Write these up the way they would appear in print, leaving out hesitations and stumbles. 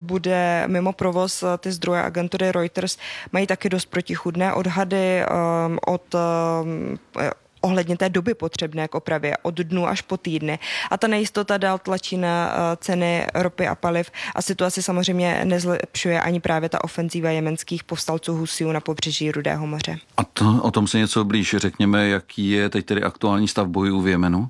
bude mimo provoz. Ty zdroje agentury Reuters mají taky dost protichůdné odhady ohledně té doby potřebné k opravě od dnů až po týdny. A ta nejistota dál tlačí na ceny ropy a paliv a situaci samozřejmě nezlepšuje ani právě ta ofenzíva jemenských povstalců Husijů na pobřeží Rudého moře. A o tom se něco blíž řekněme, jaký je teď tedy aktuální stav bojů v Jemenu?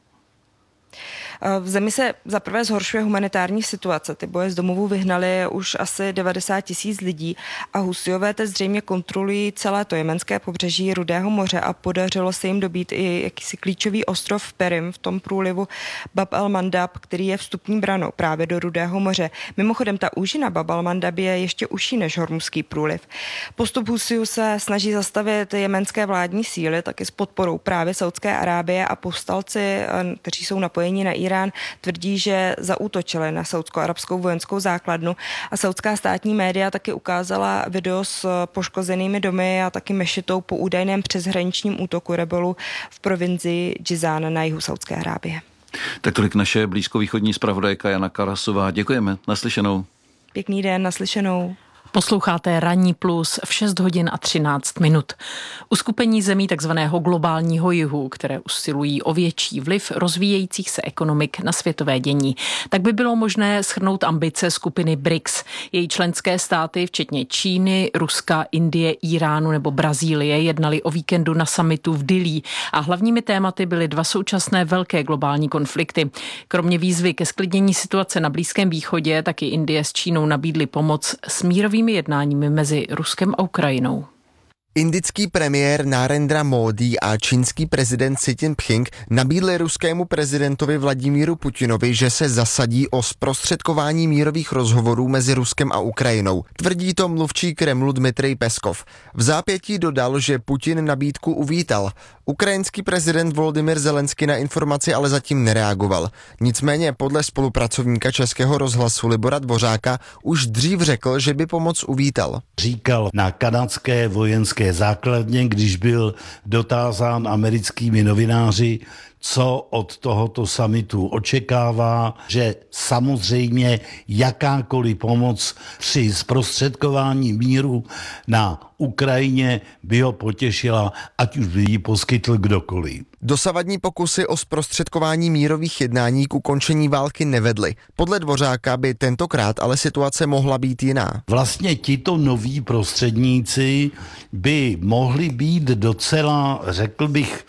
V zemi se zaprvé zhoršuje humanitární situace. Ty boje z domovů vyhnali už asi 90 000 lidí a Husijové teď zřejmě kontrolují celé to jemenské pobřeží Rudého moře a podařilo se jim dobít i jakýsi klíčový ostrov v Perim v tom průlivu Bab el-Mandab, který je vstupní branou právě do Rudého moře. Mimochodem ta úžina Bab el-Mandab je ještě užší než Hormuzský průliv. Postup Husijů se snaží zastavit jemenské vládní síly, taky s podporou právě Saudské Arábie a povstalci, kteří jsou napojeni na Irán, tvrdí, že zaútočili na saudsko-arabskou vojenskou základnu a saudská státní média taky ukázala video s poškozenými domy a taky mešitou po údajném přeshraničním útoku rebelů v provincii Džizán na jihu Saudské Arábie. Tak tolik naše blízkovýchodní zpravodajka Jana Karasová. Děkujeme. Naslyšenou. Pěkný den, naslyšenou. Posloucháte Ranní plus v 6 hodin a 13 minut. Uskupení zemí takzvaného globálního jihu, které usilují o větší vliv rozvíjejících se ekonomik na světové dění. Tak by bylo možné shrnout ambice skupiny BRICS. Její členské státy, včetně Číny, Ruska, Indie, Iránu nebo Brazílie, jednali o víkendu na summitu v Dillí a hlavními tématy byly 2 současné velké globální konflikty. Kromě výzvy ke sklidnění situace na Blízkém východě, taky Indie s Čínou nabídly pomoc s mírovými jednáními mezi Ruskem a Ukrajinou. Indický premiér Narendra Modi a čínský prezident Xi Jinping nabídli ruskému prezidentovi Vladimíru Putinovi, že se zasadí o zprostředkování mírových rozhovorů mezi Ruskem a Ukrajinou. Tvrdí to mluvčí Kremlu Dmitrij Peskov. V zápětí dodal, že Putin nabídku uvítal. Ukrajinský prezident Volodymyr Zelenský na informaci ale zatím nereagoval. Nicméně podle spolupracovníka Českého rozhlasu Libora Dvořáka už dřív řekl, že by pomoc uvítal. Říkal na kanadské vojenské základně, když byl dotázán americkými novináři, co od tohoto summitu očekává, že samozřejmě jakákoliv pomoc při zprostředkování míru na Ukrajině by ho potěšila, ať už by ji poskytl kdokoliv. Dosavadní pokusy o zprostředkování mírových jednání k ukončení války nevedly. Podle Dvořáka by tentokrát ale situace mohla být jiná. Vlastně tito noví prostředníci by mohli být docela, řekl bych,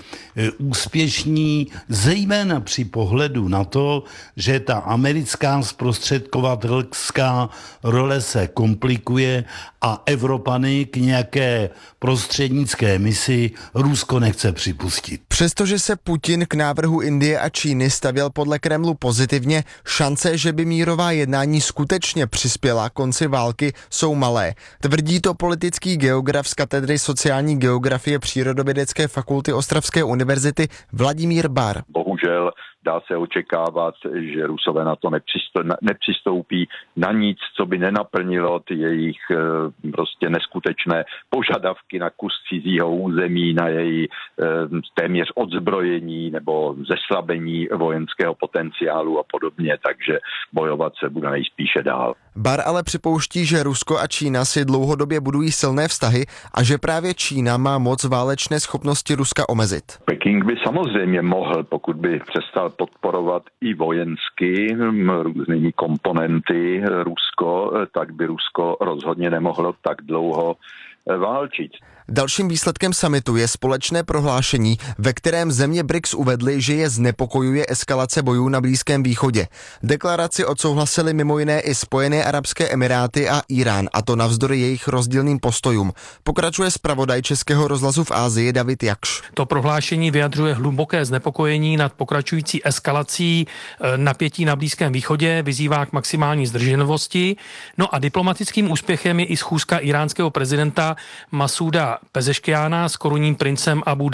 úspěšní, zejména při pohledu na to, že ta americká zprostředkovatelská role se komplikuje a Evropany k nějaké prostřednické misi Rusko nechce připustit. Přestože se Putin k návrhu Indie a Číny stavěl podle Kremlu pozitivně, šance, že by mírová jednání skutečně přispěla konci války, jsou malé. Tvrdí to politický geograf z katedry sociální geografie Přírodovědecké fakulty Ostravské univerzity Vladimír Bar. Bohužel dá se očekávat, že Rusové na to nepřistoupí na nic, co by nenaplnilo ty jejich prostě neskutečné požadavky na kus cizího území, na její téměř odzbrojení nebo zeslabení vojenského potenciálu a podobně, takže bojovat se bude nejspíše dál. Bar ale připouští, že Rusko a Čína si dlouhodobě budují silné vztahy a že právě Čína má moc válečné schopnosti Ruska omezit. Peking by samozřejmě mohl, pokud by přestal podporovat i vojensky různými komponenty Rusko, tak by Rusko rozhodně nemohlo tak dlouho válčit. Dalším výsledkem summitu je společné prohlášení, ve kterém země BRICS uvedly, že je znepokojuje eskalace bojů na Blízkém východě. Deklaraci odsouhlasili mimo jiné i Spojené arabské emiráty a Irán, a to navzdory jejich rozdílným postojům. Pokračuje zpravodaj Českého rozhlasu v Asii David Jakš. To prohlášení vyjadřuje hluboké znepokojení nad pokračující eskalací napětí na Blízkém východě, vyzývá k maximální zdrženlivosti. No a diplomatickým úspěchem je i schůzka iránského prezidenta Masúda Pezeškiána s korunním princem Abu Dhabí.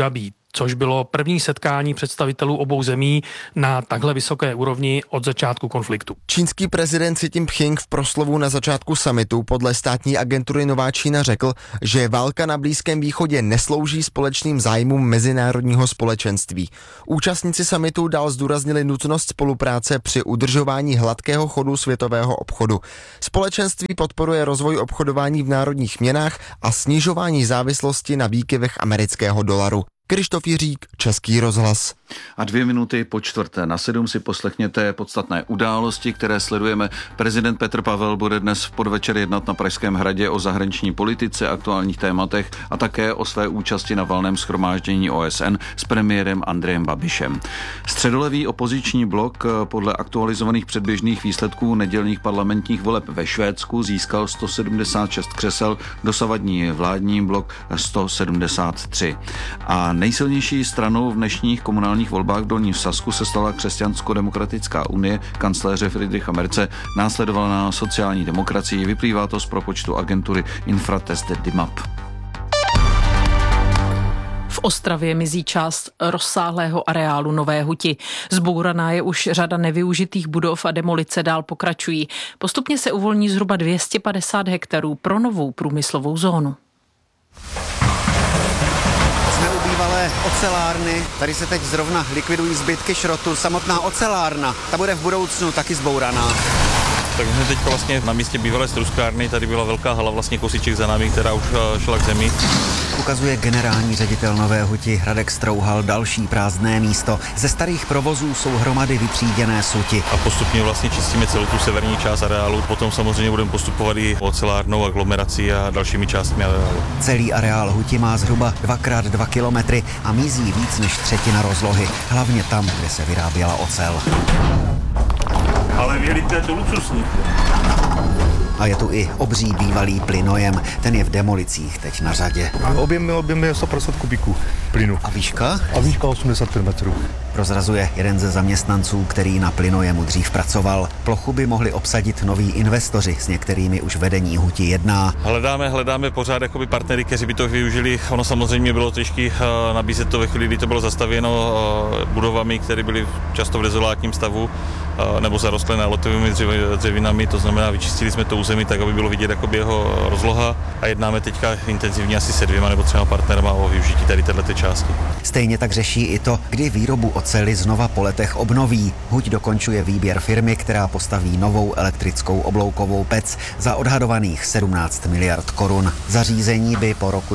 což bylo první setkání představitelů obou zemí na takhle vysoké úrovni od začátku konfliktu. Čínský prezident Xi Jinping v proslovu na začátku summitu podle státní agentury Nová Čína řekl, že válka na Blízkém východě neslouží společným zájmům mezinárodního společenství. Účastníci summitu dál zdůraznili nutnost spolupráce při udržování hladkého chodu světového obchodu. Společenství podporuje rozvoj obchodování v národních měnách a snižování závislosti na výkyvech amerického dolaru. Krištof Jiřík, Český rozhlas. A 6:02 si poslechněte podstatné události, které sledujeme. Prezident Petr Pavel bude dnes v podvečer jednat na Pražském hradě o zahraniční politice, aktuálních tématech a také o své účasti na valném shromáždění OSN s premiérem Andrejem Babišem. Středolevý opoziční blok podle aktualizovaných předběžných výsledků nedělních parlamentních voleb ve Švédsku získal 176 křesel, dosavadní vládní blok 173. A nejsilnější stranou v dnešních komunálních volbách v Dolním Sasku se stala Křesťansko-demokratická unie kancléře Friedricha Merze, následovala na sociální demokracii, vyplývá to z propočtu agentury Infratest DIMAP. V Ostravě mizí část rozsáhlého areálu Nové Huti. Zbouraná je už řada nevyužitých budov a demolice dál pokračují. Postupně se uvolní zhruba 250 hektarů pro novou průmyslovou zónu. Jsme u bývalé ocelárny, tady se teď zrovna likvidují zbytky šrotu. Samotná ocelárna, ta bude v budoucnu taky zbouraná. Tak jsme teď vlastně na místě bývalé struskárny, tady byla velká hala, vlastně kousíček za námi, která už šla k zemi. Ukazuje generální ředitel Nové Huti Radek Strouhal další prázdné místo. Ze starých provozů jsou hromady vytříděné suti. A postupně vlastně čistíme celou tu severní část areálu, potom samozřejmě budeme postupovat i ocelárnou aglomerací a dalšími částmi areálu. Celý areál Huti má zhruba 2x2 kilometry a mizí víc než třetina rozlohy, hlavně tam, kde se vyráběla ocel. Ale věríte, to luxusní. A je tu i obří bývalý plynojem, ten je v demolicích teď na řadě. Objem je 150 kubíků plynu. A výška? A výška 85 metrů. Prozrazuje jeden ze zaměstnanců, který na plynojemu dřív pracoval. Plochu by mohli obsadit noví investoři, s některými už vedení Huti jedná. Hledáme pořád jakoby partnery, kteří by to využili. Ono samozřejmě bylo těžké nabízet to ve chvíli, kdy to bylo zastavěno budovami, které byly často v dezolátním stavu nebo zarostlé náletovými dřevinami, to znamená, vyčistili jsme to území tak, aby bylo vidět jakoby jeho rozloha a jednáme teďka intenzivně asi se 2 nebo 3 partnerama o využití tady této části. Stejně tak řeší i to, kdy výrobu oceli znova po letech obnoví. Huť dokončuje výběr firmy, která postaví novou elektrickou obloukovou pec za odhadovaných 17 miliard korun. Zařízení by po roku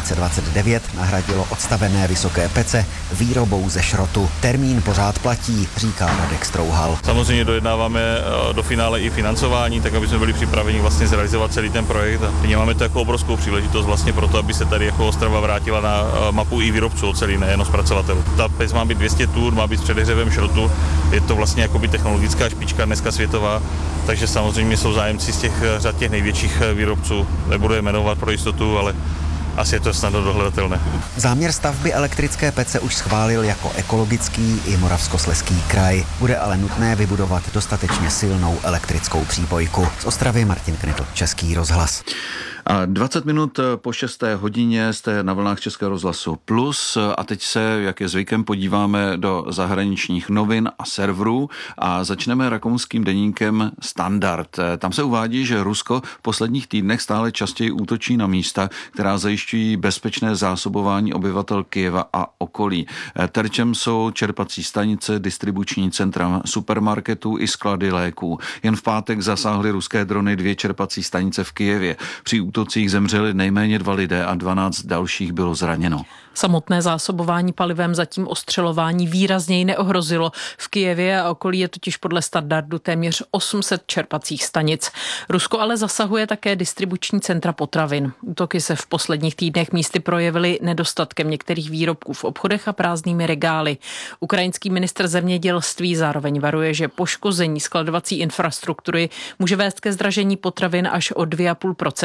2029 nahradilo odstavené vysoké pece výrobou ze šrotu. Termín pořád platí, říká Radek Strouhal. Samozřejmě dojednáváme do finále i financování, tak aby jsme byli připraveni vlastně zrealizovat celý ten projekt. A vnímáme to jako obrovskou příležitost vlastně proto, aby se tady jako Ostrava vrátila na mapu i výrobců oceli, nejen zpracovatelů. Ta pec má být 200 tun, má být s předehřevem šrotu. Je to vlastně jakoby technologická špička dneska světová, takže samozřejmě jsou zájemci z těch řad těch největších výrobců. Nebudu je jmenovat pro jistotu, ale asi je to snadno dohledatelné. Záměr stavby elektrické pece už schválil jako ekologický i Moravskoslezský kraj. Bude ale nutné vybudovat dostatečně silnou elektrickou přípojku. Z Ostravy Martin Knitl, Český rozhlas. A 20 minut po 6. hodině jste na vlnách Českého rozhlasu Plus a teď se, jak je zvykem, podíváme do zahraničních novin a serverů a začneme rakouským deníkem Standard. Tam se uvádí, že Rusko v posledních týdnech stále častěji útočí na místa, která zajišťují bezpečné zásobování obyvatel Kyjeva a okolí. Terčem jsou čerpací stanice, distribuční centra supermarketů i sklady léků. Jen v pátek zasáhly ruské drony 2 čerpací stanice v Kyjevě. Při útocích zemřeli nejméně 2 lidé a 12 dalších bylo zraněno. Samotné zásobování palivem zatím ostřelování výrazněji neohrozilo. V Kyjevě a okolí je totiž podle Standardu téměř 800 čerpacích stanic. Rusko ale zasahuje také distribuční centra potravin. Útoky se v posledních týdnech místy projevily nedostatkem některých výrobků v obchodech a prázdnými regály. Ukrajinský ministr zemědělství zároveň varuje, že poškození skladovací infrastruktury může vést ke zdražení potravin až o 2,5%.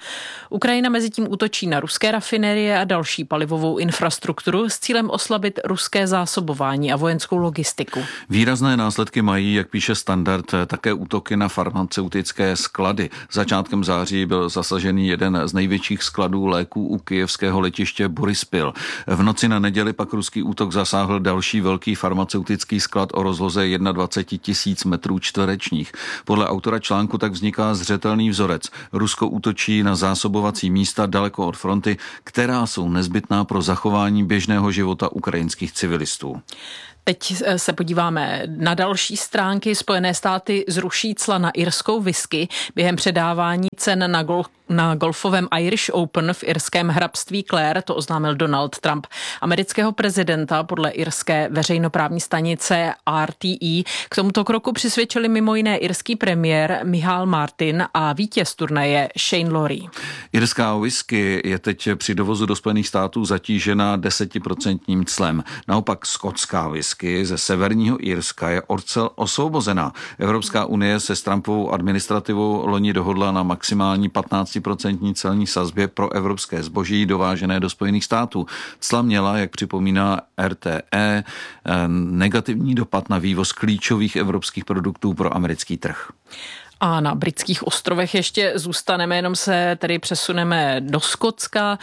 Ukrajina mezitím útočí na ruské rafinerie a další palivovou infrastrukturu s cílem oslabit ruské zásobování a vojenskou logistiku. Výrazné následky mají, jak píše Standard, také útoky na farmaceutické sklady. Začátkem září byl zasažený jeden z největších skladů léků u kyjevského letiště Borispil. V noci na neděli pak ruský útok zasáhl další velký farmaceutický sklad o rozloze 21 000 metrů čtverečních. Podle autora článku tak vzniká zřetelný vzorec. Rusko útočí na zásobovací místa daleko od fronty, která jsou nezbytná pro zachování běžného života ukrajinských civilistů. Teď se podíváme na další stránky. Spojené státy zruší cla na irskou whisky během předávání cen na golfovém Irish Open v irském hrabství Clare, to oznámil Donald Trump. Amerického prezidenta podle irské veřejnoprávní stanice RTE k tomuto kroku přisvědčili mimo jiné irský premiér Michal Martin a vítěz turnaje Shane Lowry. Irská whisky je teď při dovozu do Spojených států zatížena 10% clem. Naopak skotská whisky ze severního Irska je od cel osvobozená. Evropská unie se s Trumpovou administrativou loni dohodla na maximální 15% celní sazbě pro evropské zboží dovážené do Spojených států. Cla měla, jak připomíná RTE, negativní dopad na vývoz klíčových evropských produktů pro americký trh. A na britských ostrovech ještě zůstaneme, jenom se tedy přesuneme do Skotska.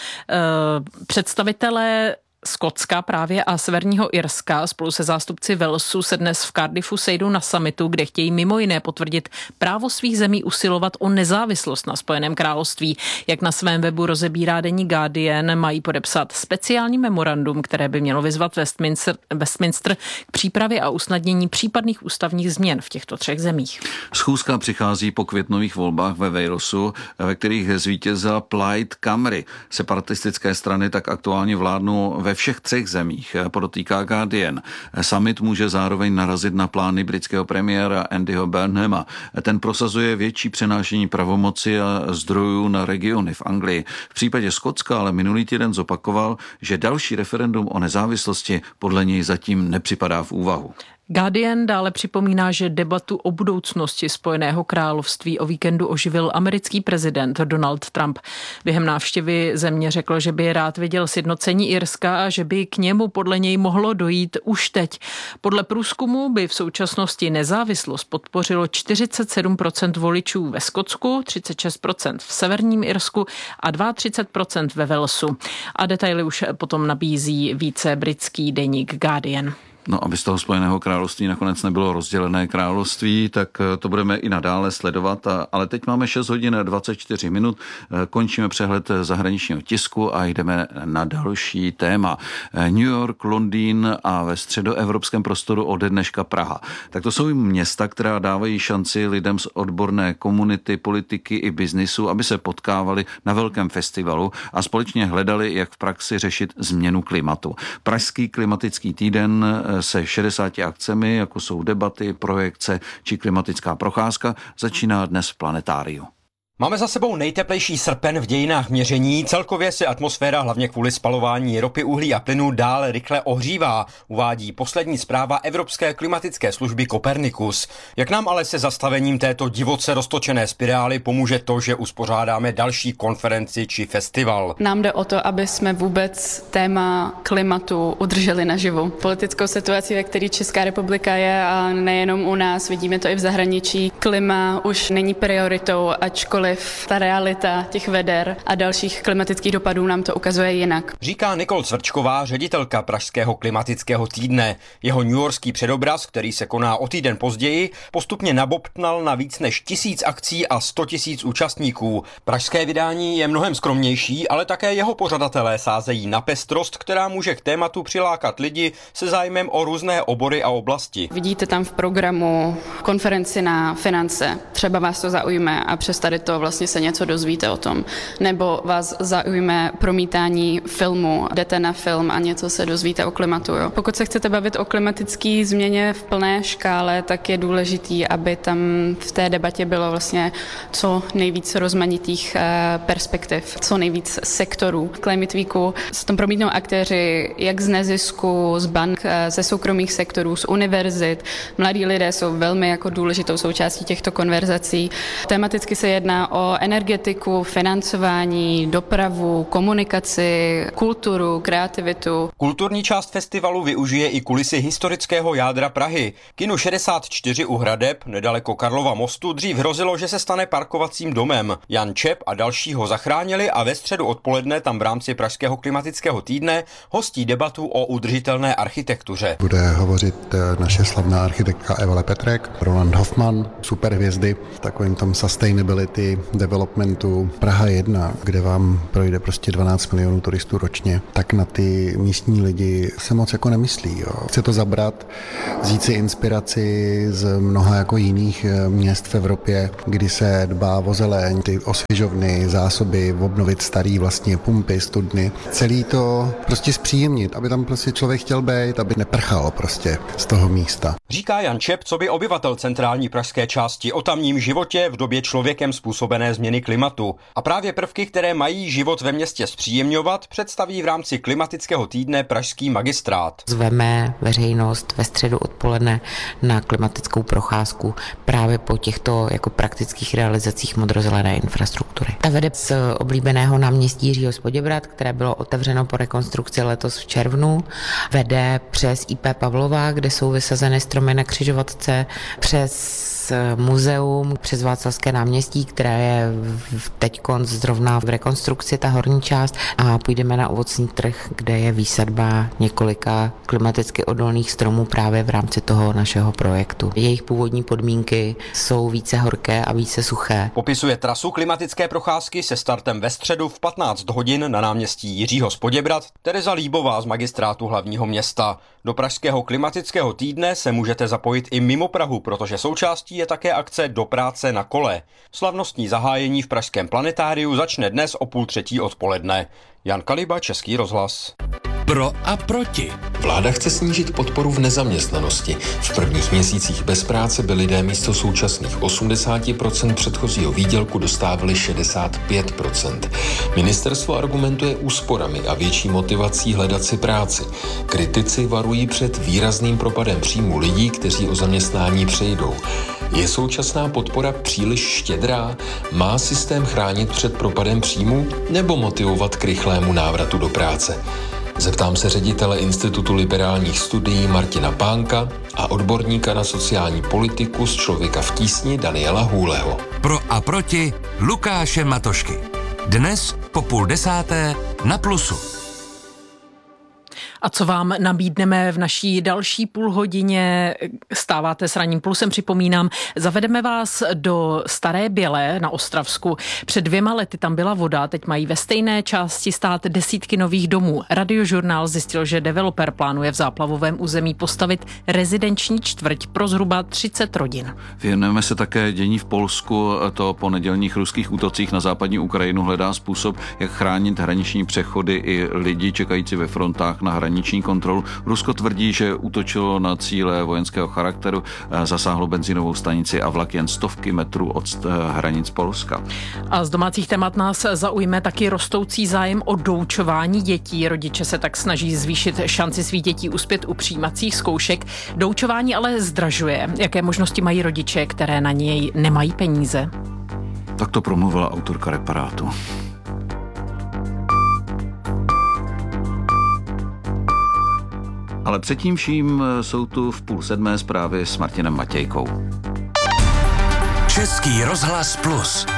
Představitelé Skotska právě a severního Irska spolu se zástupci Walesu se dnes v Cardiffu sejdou na summitu, kde chtějí mimo jiné potvrdit právo svých zemí usilovat o nezávislost na Spojeném království. Jak na svém webu rozebírá deník Guardian, mají podepsat speciální memorandum, které by mělo vyzvat Westminster k přípravě a usnadnění případných ústavních změn v těchto třech zemích. Schůzka přichází po květnových volbách ve Walesu, ve kterých zvítězila Plaid Cymru. Separatistické strany tak aktuálně vládnou ve všech třech zemích, podotýká Guardian. Summit může zároveň narazit na plány britského premiéra Andyho Burnhama. Ten prosazuje větší přenášení pravomoci a zdrojů na regiony v Anglii. V případě Skotska ale minulý týden zopakoval, že další referendum o nezávislosti podle něj zatím nepřipadá v úvahu. Guardian dále připomíná, že debatu o budoucnosti Spojeného království o víkendu oživil americký prezident Donald Trump. Během návštěvy země řekl, že by je rád viděl sjednocení Irska a že by k němu podle něj mohlo dojít už teď. Podle průzkumu by v současnosti nezávislost podpořilo 47% voličů ve Skotsku, 36% v severním Irsku a 32% ve Walesu. A detaily už potom nabízí více britský deník Guardian. No, aby z toho Spojeného království nakonec nebylo rozdělené království, tak to budeme i nadále sledovat. Ale teď máme 6 hodin 24 minut, končíme přehled zahraničního tisku a jdeme na další téma. New York, Londýn a ve středoevropském prostoru ode dneška Praha. Tak to jsou města, která dávají šanci lidem z odborné komunity, politiky i biznisu, aby se potkávali na velkém festivalu a společně hledali, jak v praxi řešit změnu klimatu. Pražský klimatický týden se 60 akcemi, jako jsou debaty, projekce či klimatická procházka, začíná dnes v planetáriu. Máme za sebou nejteplejší srpen v dějinách měření. Celkově se atmosféra hlavně kvůli spalování ropy, uhlí a plynu dále rychle ohřívá, uvádí poslední zpráva Evropské klimatické služby Copernicus. Jak nám ale se zastavením této divoce roztočené spirály pomůže to, že uspořádáme další konferenci či festival? Nám jde o to, aby jsme vůbec téma klimatu udrželi naživu. Politickou situaci, ve které Česká republika je, a nejenom u nás, vidíme to i v zahraničí. Klima už není prioritou, ačkoliv ta realita těch veder a dalších klimatických dopadů nám to ukazuje jinak. Říká Nikol Cvrčková, ředitelka Pražského klimatického týdne. Jeho newyorský předobraz, který se koná o týden později, postupně nabobtnal na víc než 1000 akcí a 100 000 účastníků. Pražské vydání je mnohem skromnější, ale také jeho pořadatelé sázejí na pestrost, která může k tématu přilákat lidi se zájmem o různé obory a oblasti. Vidíte tam v programu konferenci na finance. Třeba vás to zaujme a přes tady to vlastně se něco dozvíte o tom. Nebo vás zaujme promítání filmu, jdete na film a něco se dozvíte o klimatu. Jo. Pokud se chcete bavit o klimatické změně v plné škále, tak je důležitý, aby tam v té debatě bylo vlastně co nejvíc rozmanitých perspektiv, co nejvíc sektorů. Climate Weeku se tam promítnou aktéři jak z nezisku, z bank, ze soukromých sektorů, z univerzit. Mladí lidé jsou velmi jako důležitou součástí těchto konverzací. Tematicky se jedná jedná o energetiku, financování, dopravu, komunikaci, kulturu, kreativitu. Kulturní část festivalu využije i kulisy historického jádra Prahy. Kinu 64 u Hradeb, nedaleko Karlova mostu, dřív hrozilo, že se stane parkovacím domem. Jan Čep a další ho zachránili a ve středu odpoledne tam v rámci Pražského klimatického týdne hostí debatu o udržitelné architektuře. Bude hovořit naše slavná architektka Eva Lepetrek, Roland Hoffman, superhvězdy v takovém tom sustainability developmentu Praha 1, kde vám projde prostě 12 milionů turistů ročně, tak na ty místní lidi se moc jako nemyslí. Jo. Chce to zabrat, vzít si inspiraci z mnoha jako jiných měst v Evropě, kdy se dbá o zeleň, ty osvěžovny, zásoby, obnovit starý vlastně pumpy, studny. Celý to prostě zpříjemnit, aby tam prostě člověk chtěl být, aby neprchal prostě z toho místa. Říká Jan Čep, coby obyvatel centrální pražské části o tamním životě v době člověkem způsobené změny klimatu. A právě prvky, které mají život ve městě zpříjemňovat, představí v rámci klimatického týdne pražský magistrát. Zveme veřejnost ve středu odpoledne na klimatickou procházku právě po těchto jako praktických realizacích modrozelené infrastruktury. Ta vede z oblíbeného náměstí Jiřího z Poděbrad, které bylo otevřeno po rekonstrukci letos v červnu, vede přes IP Pavlova, kde jsou vysazeny stromy na křižovatce, přes muzeum, přes Václavské náměstí, které je teďkon zrovna v rekonstrukci, ta horní část, a půjdeme na ovocný trh, kde je výsadba několika klimaticky odolných stromů právě v rámci toho našeho projektu. Jejich původní podmínky jsou více horké a více suché. Popisuje trasu klimatické procházky se startem ve středu v 15 hodin na náměstí Jiřího z Poděbrad Tereza Líbová z magistrátu hlavního města. Do pražského klimatického týdne se můžete zapojit i mimo Prahu, protože součástí je také akce Do práce na kole. Slavnostní zahájení v pražském planetáriu začne dnes o 2:30 odpoledne. Jan Kaliba, Český rozhlas. Pro a proti. Vláda chce snížit podporu v nezaměstnanosti. V prvních měsících bez práce by lidé místo současných 80% předchozího výdělku dostávali 65%. Ministerstvo argumentuje úsporami a větší motivací hledat si práci. Kritici varují před výrazným propadem příjmu lidí, kteří o zaměstnání přejdou. Je současná podpora příliš štědrá? Má systém chránit před propadem příjmu nebo motivovat k rychlému návratu do práce? Zeptám se ředitele Institutu liberálních studií Martina Pánka a odborníka na sociální politiku z Člověka v tísni Daniela Hůleho. Pro a proti Lukáše Matošky. Dnes po 9:30 na Plusu. A co vám nabídneme v naší další půlhodině? Stáváte s Ranním plusem, připomínám. Zavedeme vás do Staré Bělé na Ostravsku. Před 2 lety tam byla voda, teď mají ve stejné části stát desítky nových domů. Radiožurnál zjistil, že developer plánuje v záplavovém území postavit rezidenční čtvrť pro zhruba 30 rodin. Věnujeme se také dění v Polsku. To po nedělních ruských útocích na západní Ukrajinu hledá způsob, jak chránit hraniční přechody i lidi čekající ve frontách na hraniční kontrolu. Rusko tvrdí, že útočilo na cíle vojenského charakteru, zasáhlo benzínovou stanici a vlak jen 100 metrů od hranic Polska. A z domácích témat nás zaujme taky rostoucí zájem o doučování dětí. Rodiče se tak snaží zvýšit šanci svých dětí uspět u přijímacích zkoušek. Doučování ale zdražuje. Jaké možnosti mají rodiče, které na něj nemají peníze? Tak to promluvila autorka reparátu. Ale předtím vším jsou tu v 6:30 zprávy s Martinem Matějkou. Český rozhlas Plus.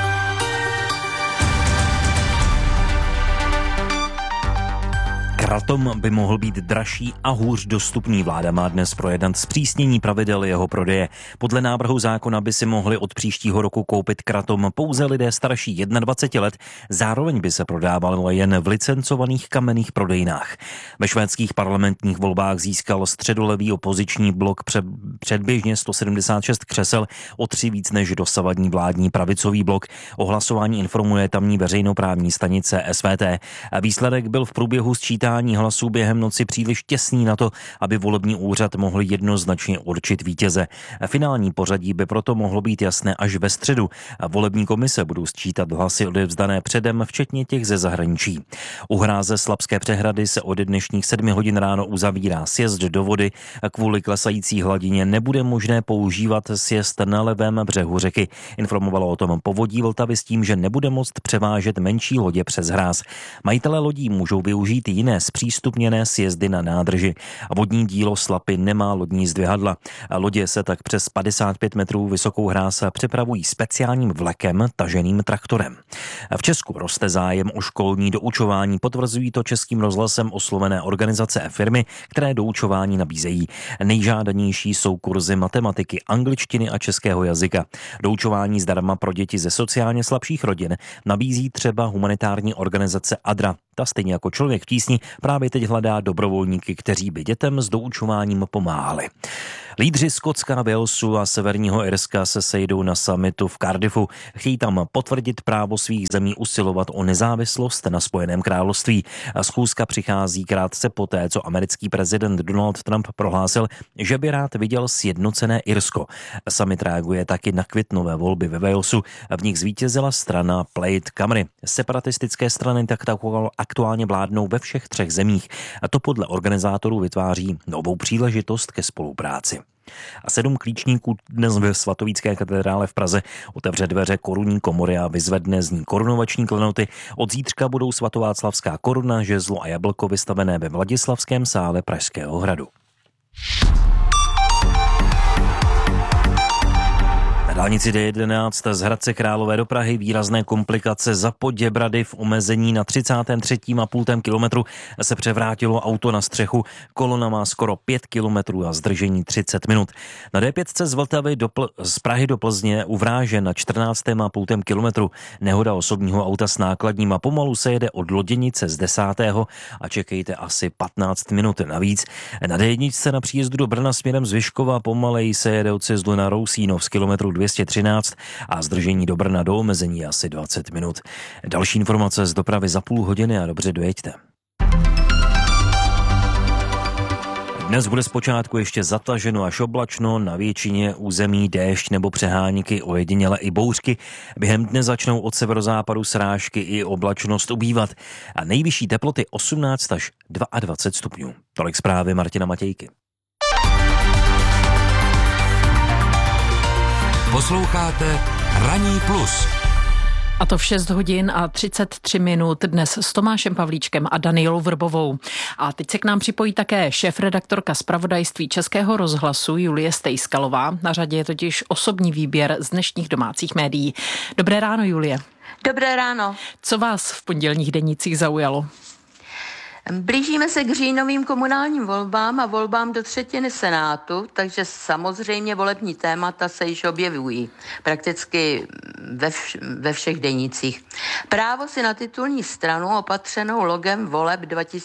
Kratom by mohl být dražší a hůř dostupný. Vláda má dnes projednat zpřísnění pravidel jeho prodeje. Podle návrhu zákona by si mohli od příštího roku koupit kratom pouze lidé starší 21 let, zároveň by se prodávalo jen v licencovaných kamenných prodejnách. Ve švédských parlamentních volbách získal středolevý opoziční blok předběžně 176 křesel, o 3 víc než dosavadní vládní pravicový blok. O hlasování informuje tamní veřejnoprávní stanice SVT. Výsledek byl v průběhu sčítání sčítání hlasů během noci příliš těsný na to, aby volební úřad mohl jednoznačně určit vítěze. Finální pořadí by proto mohlo být jasné až ve středu. Volební komise budou sčítat hlasy odevzdané předem, včetně těch ze zahraničí. U hráze Slabské přehrady se od dnešních 7 hodin ráno uzavírá sjezd do vody. Kvůli klesající hladině nebude možné používat sjezd na levém břehu řeky. Informovalo o tom Povodí Vltavy s tím, že nebude moct převážet menší lodě přes hráz. Majitelé lodí můžou využít jiné zpřístupněné sjezdy na nádrži. Vodní dílo Slapy nemá lodní zdvihadla. Lodě se tak přes 55 metrů vysokou hráz přepravují speciálním vlekem taženým traktorem. V Česku roste zájem o školní doučování, potvrzují to Českým rozhlasem oslovené organizace a firmy, které doučování nabízejí. Nejžádanější jsou kurzy matematiky, angličtiny a českého jazyka. Doučování zdarma pro děti ze sociálně slabších rodin nabízí třeba humanitární organizace ADRA. Ta stejně jako Člověk v tísni právě teď hledá dobrovolníky, kteří by dětem s doučováním pomáhali. Lídři Skotska, Walesu a Severního Irska se sejdou na summitu v Cardiffu. Chtějí tam potvrdit právo svých zemí usilovat o nezávislost na Spojeném království. Schůzka přichází krátce poté, co americký prezident Donald Trump prohlásil, že by rád viděl sjednocené Irsko. Summit reaguje taky na květnové volby ve Walesu. V nich zvítězila strana Plaid Cymru. Separatistické strany tak aktuálně vládnou ve všech 3 zemích. A to podle organizátorů vytváří novou příležitost ke spolupráci. A 7 klíčníků dnes ve Svatovícké katedrále v Praze otevře dveře korunní komory a vyzvedne z ní korunovační klenoty. Od zítřka budou svatováclavská koruna, žezlo a jablko vystavené ve Vladislavském sále Pražského hradu. Na dálnici D11 z Hradce Králové do Prahy výrazné komplikace za Poděbrady. V omezení na 33,5 kilometru se převrátilo auto na střechu. Kolona má skoro 5 kilometrů a zdržení 30 minut. Na D5 z Vltavy z Prahy do Plzně u Vráže na 14,5 kilometru. Nehoda osobního auta s nákladním a pomalu se jede od Loděnice z 10. a čekejte asi 15 minut navíc. Na D1 na příjezdu do Brna směrem z Vyškova pomaleji se jede od sjezdu na Rousínov z kilometru 213 a zdržení do Brna do omezení asi 20 minut. Další informace z dopravy za půl hodiny a dobře dojeďte. Dnes bude zpočátku ještě zataženo až oblačno, na většině území déšť nebo přehánky, ojediněle i bouřky. Během dne začnou od severozápadu srážky i oblačnost ubývat a nejvyšší teploty 18 až 22 stupňů. Tolik zprávy Martina Matějky. Posloucháte Ranní plus. A to v 6 hodin a 33 minut dnes s Tomášem Pavlíčkem a Danielou Vrbovou. A teď se k nám připojí také šéfredaktorka zpravodajství Českého rozhlasu Julie Stejskalová. Na řadě je totiž osobní výběr z dnešních domácích médií. Dobré ráno, Julie. Dobré ráno. Co vás v pondělních denících zaujalo? Blížíme se k říjnovým komunálním volbám a volbám do 3. Senátu, takže samozřejmě volební témata se již objevují prakticky ve všech denících. Právo si na titulní stranu opatřenou logem voleb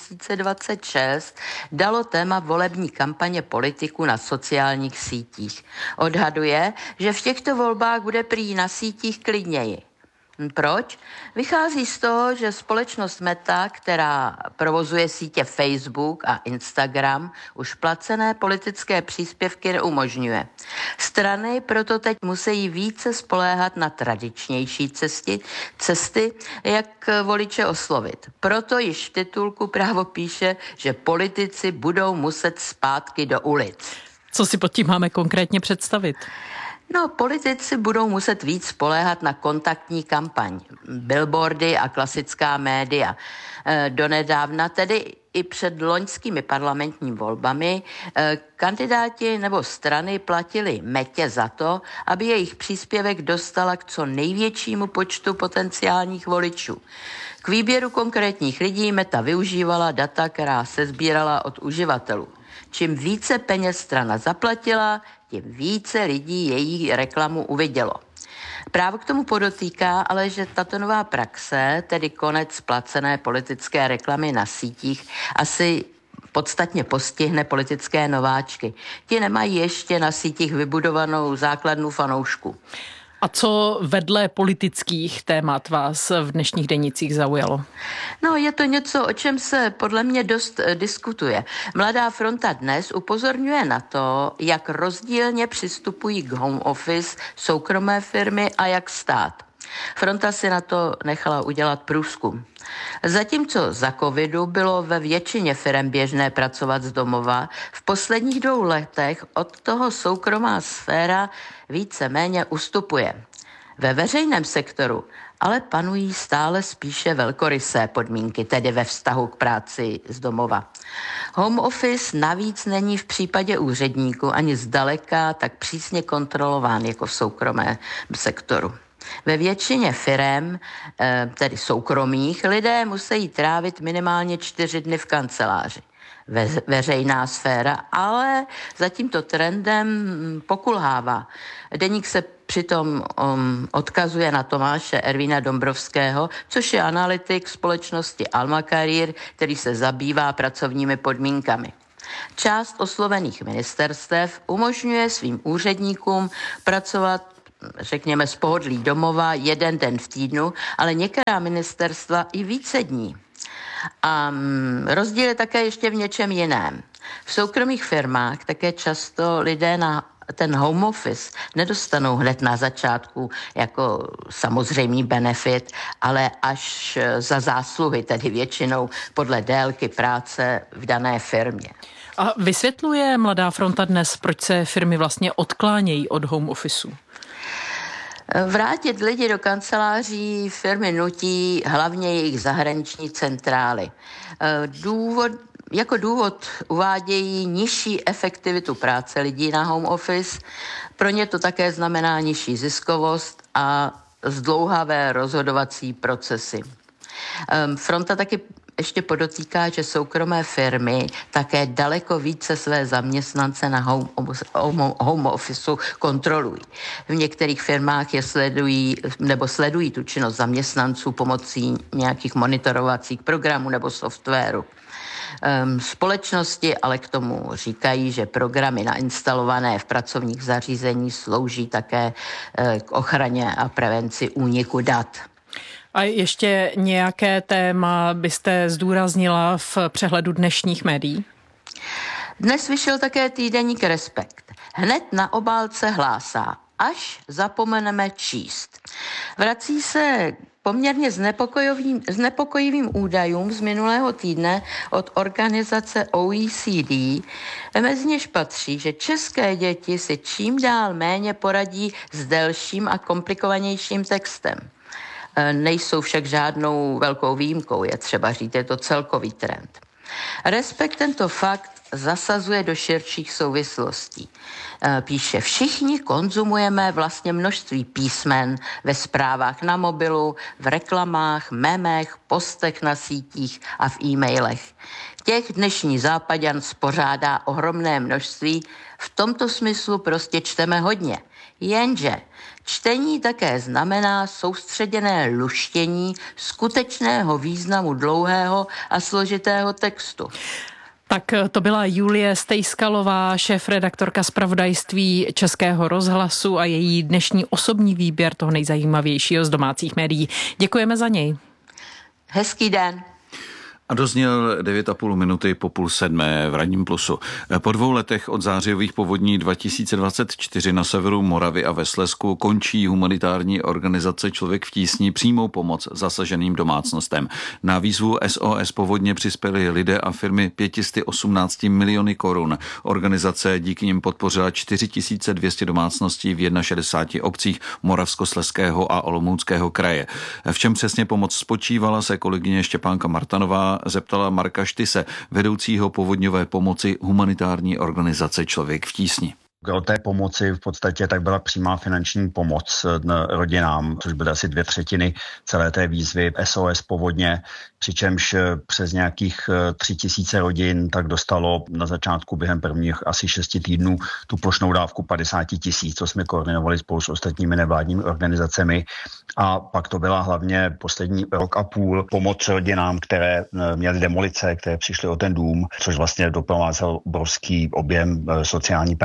2026 dalo téma volební kampaně politiků na sociálních sítích. Odhaduje, že v těchto volbách bude prý na sítích klidněji. Proč? Vychází z toho, že společnost Meta, která provozuje sítě Facebook a Instagram, už placené politické příspěvky neumožňuje. Strany proto teď musí více spoléhat na tradičnější cesty, jak voliče oslovit. Proto již v titulku Právo píše, že politici budou muset zpátky do ulic. Co si pod tím máme konkrétně představit? No, politici budou muset víc spoléhat na kontaktní kampaň, billboardy a klasická média. Donedávna, tedy i před loňskými parlamentními volbami, kandidáti nebo strany platili Metě za to, aby jejich příspěvek dostala k co největšímu počtu potenciálních voličů. K výběru konkrétních lidí Meta využívala data, která se sbírala od uživatelů. Čím více peněz strana zaplatila, tím více lidí její reklamu uvidělo. Právo k tomu podotýká, ale že tato nová praxe, tedy konec placené politické reklamy na sítích, asi podstatně postihne politické nováčky. Ti nemají ještě na sítích vybudovanou základnu fanoušků. A co vedle politických témat vás v dnešních denících zaujalo? No, je to něco, o čem se podle mě dost diskutuje. Mladá fronta dnes upozorňuje na to, jak rozdílně přistupují k home office soukromé firmy a jak stát. Fronta si na to nechala udělat průzkum. Zatímco za covidu bylo ve většině firem běžné pracovat z domova, v posledních 2 letech od toho soukromá sféra víceméně ustupuje. Ve veřejném sektoru ale panují stále spíše velkorysé podmínky, tedy ve vztahu k práci z domova. Home office navíc není v případě úředníků ani zdaleka tak přísně kontrolován jako v soukromém sektoru. Ve většině firem, tedy soukromých, lidé musí trávit minimálně 4 dny v kanceláři. Veřejná sféra, ale za tímto trendem pokulhává. Deník se přitom odkazuje na Tomáše Ervína Dombrovského, což je analytik společnosti Alma Career, který se zabývá pracovními podmínkami. Část oslovených ministerstev umožňuje svým úředníkům pracovat, řekněme, z pohodlí domova 1 den v týdnu, ale některá ministerstva i více dní. A rozdíl je také ještě v něčem jiném. V soukromých firmách také často lidé na ten home office nedostanou hned na začátku jako samozřejmý benefit, ale až za zásluhy, tedy většinou podle délky práce v dané firmě. A vysvětluje Mladá fronta dnes, proč se firmy vlastně odklánějí od home officeu? Vrátit lidi do kanceláří firmy nutí hlavně jejich zahraniční centrály. Jako důvod uvádějí nižší efektivitu práce lidí na home office, pro ně to také znamená nižší ziskovost a zdlouhavé rozhodovací procesy. Fronta taky ještě podotýká, že soukromé firmy také daleko více své zaměstnance na home officeu kontrolují. V některých firmách sledují tu činnost zaměstnanců pomocí nějakých monitorovacích programů nebo softwaru. Společnosti ale k tomu říkají, že programy nainstalované v pracovních zařízeních slouží také k ochraně a prevenci úniku dat. A ještě nějaké téma byste zdůraznila v přehledu dnešních médií? Dnes vyšel také týdeník Respekt. Hned na obálce hlásá: až zapomeneme číst. Vrací se poměrně znepokojivým údajům z minulého týdne od organizace OECD, mezi něž patří, že české děti si čím dál méně poradí s delším a komplikovanějším textem. Nejsou však žádnou velkou výjimkou, je třeba říct, je to celkový trend. Respekt tento fakt zasazuje do širších souvislostí. Píše: všichni konzumujeme vlastně množství písmen ve zprávách na mobilu, v reklamách, memech, postech na sítích a v e-mailech. Těch dnešní Zápaďan spořádá ohromné množství, v tomto smyslu prostě čteme hodně. Jenže čtení také znamená soustředěné luštění skutečného významu dlouhého a složitého textu. Tak to byla Julie Stejskalová, šéfredaktorka zpravodajství Českého rozhlasu a její dnešní osobní výběr toho nejzajímavějšího z domácích médií. Děkujeme za něj. Hezký den. A dozněl 9,5 minuty po 6:30 v Ranním plusu. Po 2 letech od zářijových povodní 2024 na severu Moravy a ve Slezsku končí humanitární organizace Člověk v tísni přímou pomoc zasaženým domácnostem. Na výzvu SOS povodně přispěli lidé a firmy 518 miliony korun. Organizace díky nim podpořila 4200 domácností v 61 obcích Moravskoslezského a Olomouckého kraje. V čem přesně pomoc spočívala, se kolegyně Štěpánka Martanová zeptala Marka Štyse, vedoucího povodňové pomoci humanitární organizace Člověk v tísni. O té pomoci v podstatě tak byla přímá finanční pomoc rodinám, což byly asi 2/3 celé té výzvy SOS povodně, přičemž přes nějakých 3000 rodin tak dostalo na začátku během prvních asi 6 týdnů tu plošnou dávku 50 000, co jsme koordinovali spolu s ostatními nevládními organizacemi. A pak to byla hlavně poslední 1,5 roku pomoc rodinám, které měly demolice, které přišly o ten dům, což vlastně doprovázel obrovský objem sociální práce, abychom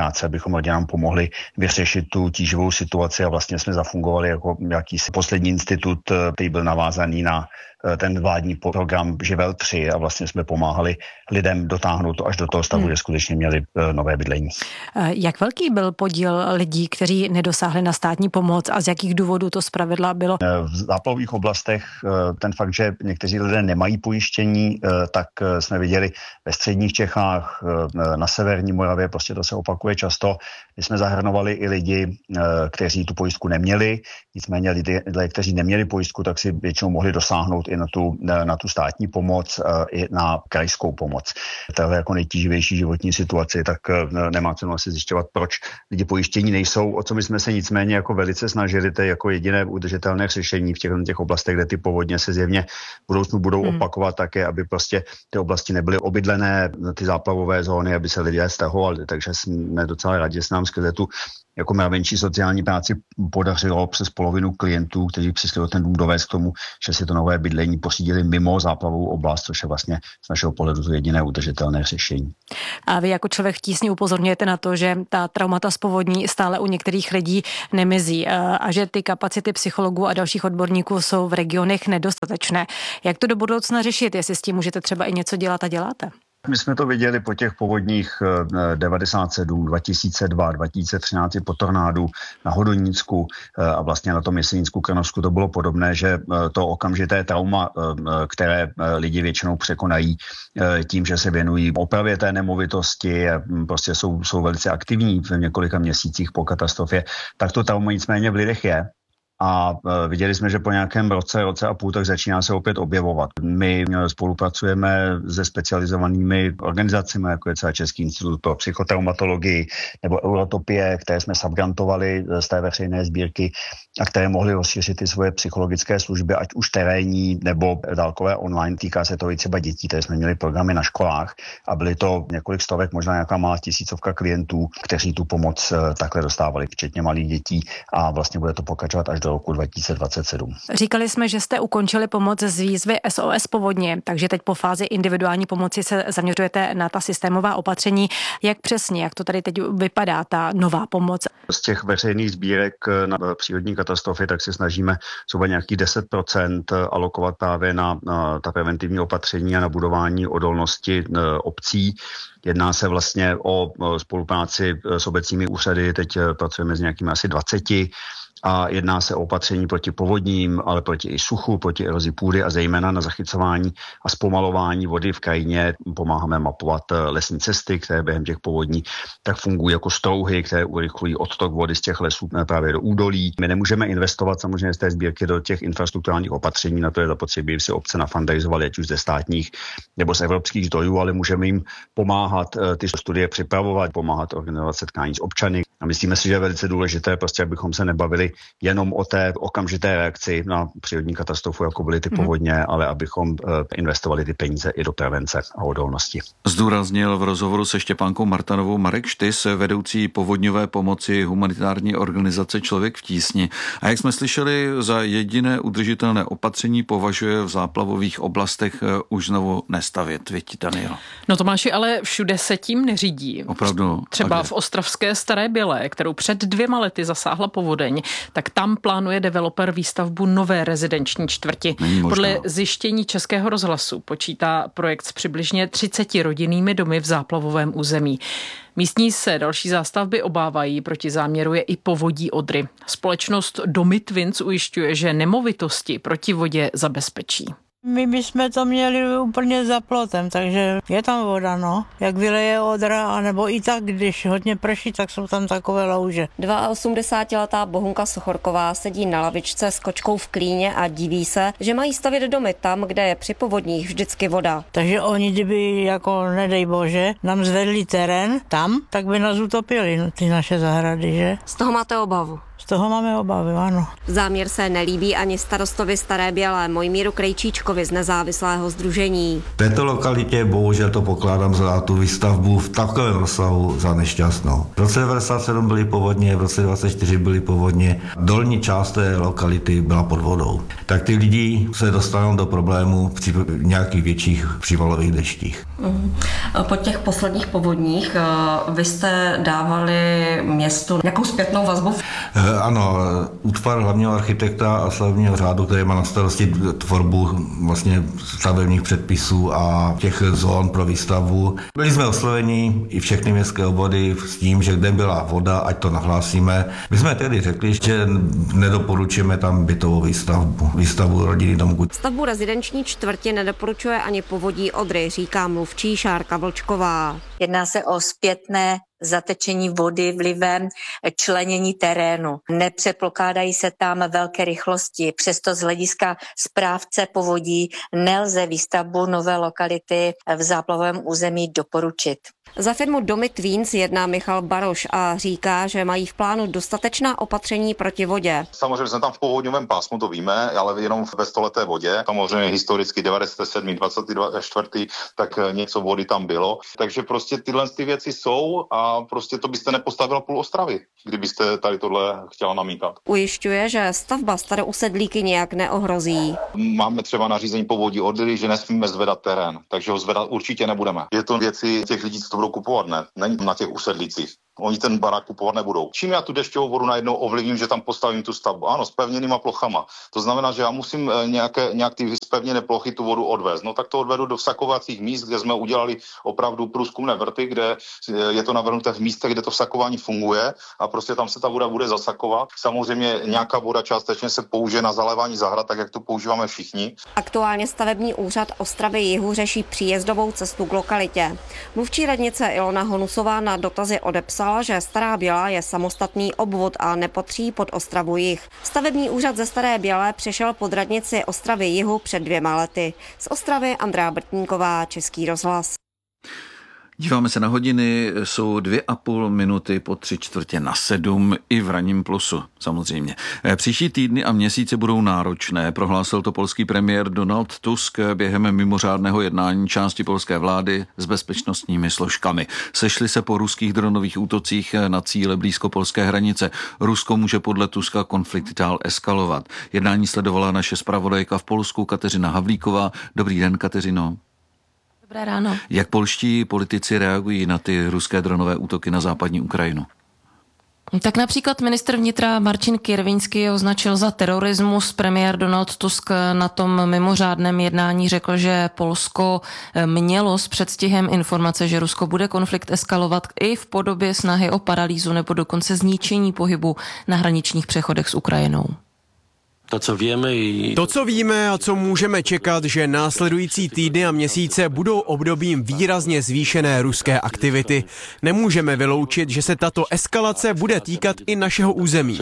abychom rodinám pomohli vyřešit tu tíživou situaci a vlastně jsme zafungovali jako jakýsi poslední institut, který byl navázaný na ten vládní program Živel 3 a vlastně jsme pomáhali lidem dotáhnout to až do toho stavu, že skutečně měli nové bydlení. Jak velký byl podíl lidí, kteří nedosáhli na státní pomoc a z jakých důvodů to zpravidla bylo? V záplavových oblastech ten fakt, že někteří lidé nemají pojištění, tak jsme viděli ve středních Čechách, na severní Moravě, prostě to se opakuje často. My jsme zahrnovali i lidi, kteří tu pojistku neměli, nicméně lidé, kteří neměli pojistku, tak si většinou mohli dosáhnout i na tu státní pomoc, i na krajskou pomoc. Tahle jako nejtíživější životní situaci, tak nemá cenu asi zjišťovat, proč lidi pojištění nejsou. O co my jsme se nicméně jako velice snažili, to je jako jediné udržitelné řešení v těch oblastech, kde ty povodně se zjevně v budoucnu budou opakovat také, aby prostě ty oblasti nebyly obydlené, ty záplavové zóny, aby se lidé stahovali. Takže jsme docela rádi, že se nám skrze tu jako mravenčí sociální práci podařilo přes polovinu klientů, kteří přišli o ten dům, dovést k tomu, že si to nové bydlení pořídili mimo záplavovou oblast, což je vlastně z našeho pohledu to jediné udržitelné řešení. A vy jako člověk v tísni upozorňujete na to, že ta traumata z povodní stále u některých lidí nemizí a že ty kapacity psychologů a dalších odborníků jsou v regionech nedostatečné. Jak to do budoucna řešit, jestli s tím můžete třeba i něco dělat a děláte? My jsme to viděli po těch povodních 97, 2002, 2013 po tornádu na Hodonínsku a vlastně na tom Jesenínsku, Krnovsku to bylo podobné, že to okamžité trauma, které lidi většinou překonají tím, že se věnují opravě té nemovitosti, prostě jsou velice aktivní v několika měsících po katastrofě, tak to trauma nicméně v lidech je. A viděli jsme, že po nějakém roce a půl tak začíná se opět objevovat. My spolupracujeme se specializovanými organizacemi, jako je třeba Český institut pro psychotraumatologii nebo Eurotopie, které jsme subgrantovali z té veřejné sbírky a které mohly rozšířit ty svoje psychologické služby, ať už terénní nebo dálkové online. Týká se to i třeba dětí, které jsme měli programy na školách a byly to několik stovek, možná nějaká malá tisícovka klientů, kteří tu pomoc takhle dostávali, včetně malých dětí a vlastně bude to pokračovat až do roku 2027. Říkali jsme, že jste ukončili pomoc z výzvy SOS povodně, takže teď po fázi individuální pomoci se zaměřujete na ta systémová opatření. Jak přesně, jak to tady teď vypadá, ta nová pomoc? Z těch veřejných sbírek na přírodní katastrofy tak se snažíme zhruba nějakých 10% alokovat právě na ta preventivní opatření a na budování odolnosti obcí. Jedná se vlastně o spolupráci s obecními úřady, teď pracujeme s nějakými asi 20 a jedná se o opatření proti povodním, ale proti i suchu, proti erozi půdy a zejména na zachycování a zpomalování vody v krajině. Pomáháme mapovat lesní cesty, které během těch povodní tak fungují jako strouhy, které urychlují odtok vody z těch lesů právě do údolí. My nemůžeme investovat samozřejmě z té sbírky do těch infrastrukturálních opatření, na to je zapotřebí, aby si obce nafandalizovaly, ať už ze státních nebo z evropských zdrojů, ale můžeme jim pomáhat ty studie připravovat, pomáhat organizovat setkání s občany. A myslíme si, že je velice důležité, prostě abychom se nebavili jenom o té okamžité reakci na přírodní katastrofu, jako byly ty povodně, ale abychom investovali ty peníze i do prevence a odolnosti. Zdůraznil v rozhovoru se Štěpánkou Martanovou Marek Štys, vedoucí povodňové pomoci humanitární organizace Člověk v tísni. A jak jsme slyšeli, za jediné udržitelné opatření považuje v záplavových oblastech už znovu nestavět. Viď, Daniel? No Tomáši, ale všude se tím neřídí. Opravdu. Třeba v ostravské Staré Bělé, kterou před 2 lety zasáhla povodeň, tak tam plánuje developer výstavbu nové rezidenční čtvrti. Podle zjištění Českého rozhlasu počítá projekt s přibližně 30 rodinnými domy v záplavovém území. Místní se další zástavby obávají, proti záměru je i povodí Odry. Společnost Domy Twins ujišťuje, že nemovitosti proti vodě zabezpečí. My bychom to měli úplně za plotem, takže je tam voda, no. Jak vyleje Odra, anebo i tak, když hodně prší, tak jsou tam takové louže. 82letá Bohunka Sochorková sedí na lavičce s kočkou v klíně a diví se, že mají stavět domy tam, kde je při povodních vždycky voda. Takže oni, kdyby, jako nedej bože, nám zvedli terén tam, tak by nás utopili, no, ty naše zahrady, že? Z toho máte obavu? Z toho máme obavy, ano. Záměr se nelíbí ani starostovi Staré Bělé Mojmíru Krejčíčkovi z nezávislého sdružení. V této lokalitě bohužel to pokládám za tu výstavbu v takovém rozsahu za nešťastnou. V roce 1997 byly povodně, v roce 1924 byly povodně. Dolní část té lokality byla pod vodou. Tak ty lidi se dostanou do problému při nějakých větších přívalových deštích. Po těch posledních povodních vy jste dávali městu nějakou zpětnou vazbu? Ano, útvar hlavního architekta a stavebního řádu, který má na starosti tvorbu vlastně stavebních předpisů a těch zón pro výstavbu. Byli jsme osloveni i všechny městské obvody s tím, že kde byla voda, ať to nahlásíme. My jsme tedy řekli, že nedoporučujeme tam bytovou výstavbu rodinných domů. Stavbu rezidenční čtvrti nedoporučuje ani Povodí Odry, říká mluvčí Šárka Vlčková. Jedná se o zpětné zatečení vody vlivem členění terénu. Nepředpokládají se tam velké rychlosti, přesto z hlediska správce povodí nelze výstavbu nové lokality v záplavovém území doporučit. Za firmu Domy Twins jedná Michal Baroš a říká, že mají v plánu dostatečná opatření proti vodě. Samozřejmě jsme tam v povodňovém pásmu, to víme, ale jenom ve stoleté vodě. Samozřejmě historicky 97. 24. tak něco vody tam bylo. Takže prostě tyhle ty věci jsou a prostě to byste nepostavila půl Ostravy, kdybyste tady tohle chtěla namítat. Ujišťuje, že stavba starousedlíky nějak neohrozí. Máme třeba nařízení Povodí Odry, že nesmíme zvedat terén, takže ho zvedat určitě nebudeme. Je to věci těch lidí, co to budou kupovat, ne? Není na těch usedlících. Oni ten barák kupovat nebudou. Čím já tu dešťovou vodu najednou ovlivním, že tam postavím tu stavbu? Ano, s pevněnýma plochama. To znamená, že já musím nějak ty zpevněné plochy tu vodu odvést. No tak to odvedu do vsakovacích míst, kde jsme udělali opravdu průzkumné vrty, kde je to navrhnuté v místech, kde to vsakování funguje a prostě tam se ta voda bude zasakovat. Samozřejmě nějaká voda částečně se použije na zalévání zahrad, tak jak to používáme všichni. Aktuálně stavební úřad Ostravy Jihu řeší příjezdovou cestu k lokalitě. Mluvčí radnice Ilona Honusová na dotazy odepsala, že Stará Bělá je samostatný obvod a nepatří pod Ostravu Jih. Stavební úřad ze Staré Bělé přešel pod radnici Ostravy Jihu před 2 lety. Z Ostravy Andrea Brtníková, Český rozhlas. Díváme se na hodiny, jsou 2,5 minuty po 6:45 i v ranním plusu, samozřejmě. Příští týdny a měsíce budou náročné, prohlásil to polský premiér Donald Tusk během mimořádného jednání části polské vlády s bezpečnostními složkami. Sešli se po ruských dronových útocích na cíle blízko polské hranice. Rusko může podle Tuska konflikt dál eskalovat. Jednání sledovala naše zpravodajka v Polsku Kateřina Havlíková. Dobrý den, Kateřino. Dobré ráno. Jak polští politici reagují na ty ruské dronové útoky na západní Ukrajinu? Tak například ministr vnitra Marcin Kierwiński označil za terorismus. Premiér Donald Tusk na tom mimořádném jednání řekl, že Polsko mělo s předstihem informace, že Rusko bude konflikt eskalovat i v podobě snahy o paralýzu nebo dokonce zničení pohybu na hraničních přechodech s Ukrajinou. To, co víme a co můžeme čekat, že následující týdny a měsíce budou obdobím výrazně zvýšené ruské aktivity. Nemůžeme vyloučit, že se tato eskalace bude týkat i našeho území.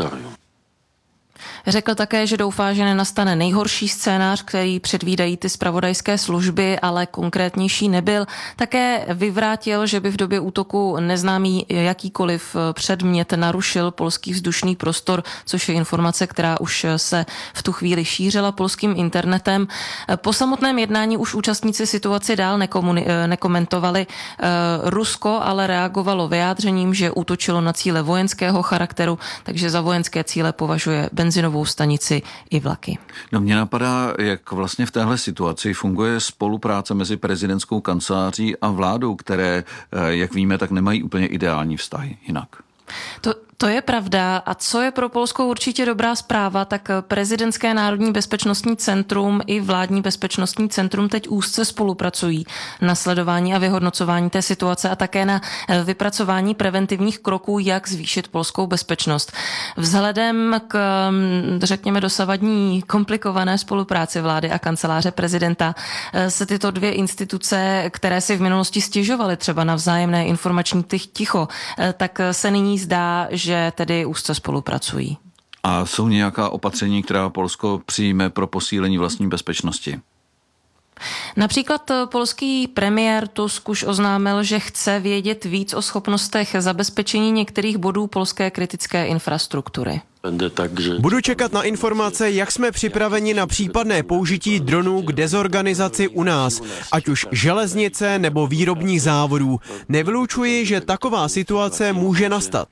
Řekl také, že doufá, že nenastane nejhorší scénář, který předvídají ty zpravodajské služby, ale konkrétnější nebyl. Také vyvrátil, že by v době útoku neznámý jakýkoliv předmět narušil polský vzdušný prostor, což je informace, která už se v tu chvíli šířila polským internetem. Po samotném jednání už účastníci situaci dál nekomentovali. Rusko ale reagovalo vyjádřením, že útočilo na cíle vojenského charakteru, takže za vojenské cíle považuje benzinovou stanici i vlaky. No, mě napadá, jak vlastně v téhle situaci funguje spolupráce mezi prezidentskou kanceláří a vládou, které, jak víme, tak nemají úplně ideální vztahy jinak. To je pravda. A co je pro Polsko určitě dobrá zpráva, tak prezidentské Národní bezpečnostní centrum i vládní bezpečnostní centrum teď úzce spolupracují na sledování a vyhodnocování té situace a také na vypracování preventivních kroků, jak zvýšit polskou bezpečnost. Vzhledem k, řekněme, dosavadní komplikované spolupráci vlády a kanceláře prezidenta se tyto dvě instituce, které si v minulosti stěžovaly třeba na vzájemné informační ticho, tak se nyní zdá, že tedy úzce spolupracují. A jsou nějaká opatření, která Polsko přijme pro posílení vlastní bezpečnosti? Například polský premiér Tusk už oznámil, že chce vědět víc o schopnostech zabezpečení některých bodů polské kritické infrastruktury. Budu čekat na informace, jak jsme připraveni na případné použití dronů k dezorganizaci u nás, ať už železnice nebo výrobních závodů. Nevylučuji, že taková situace může nastat.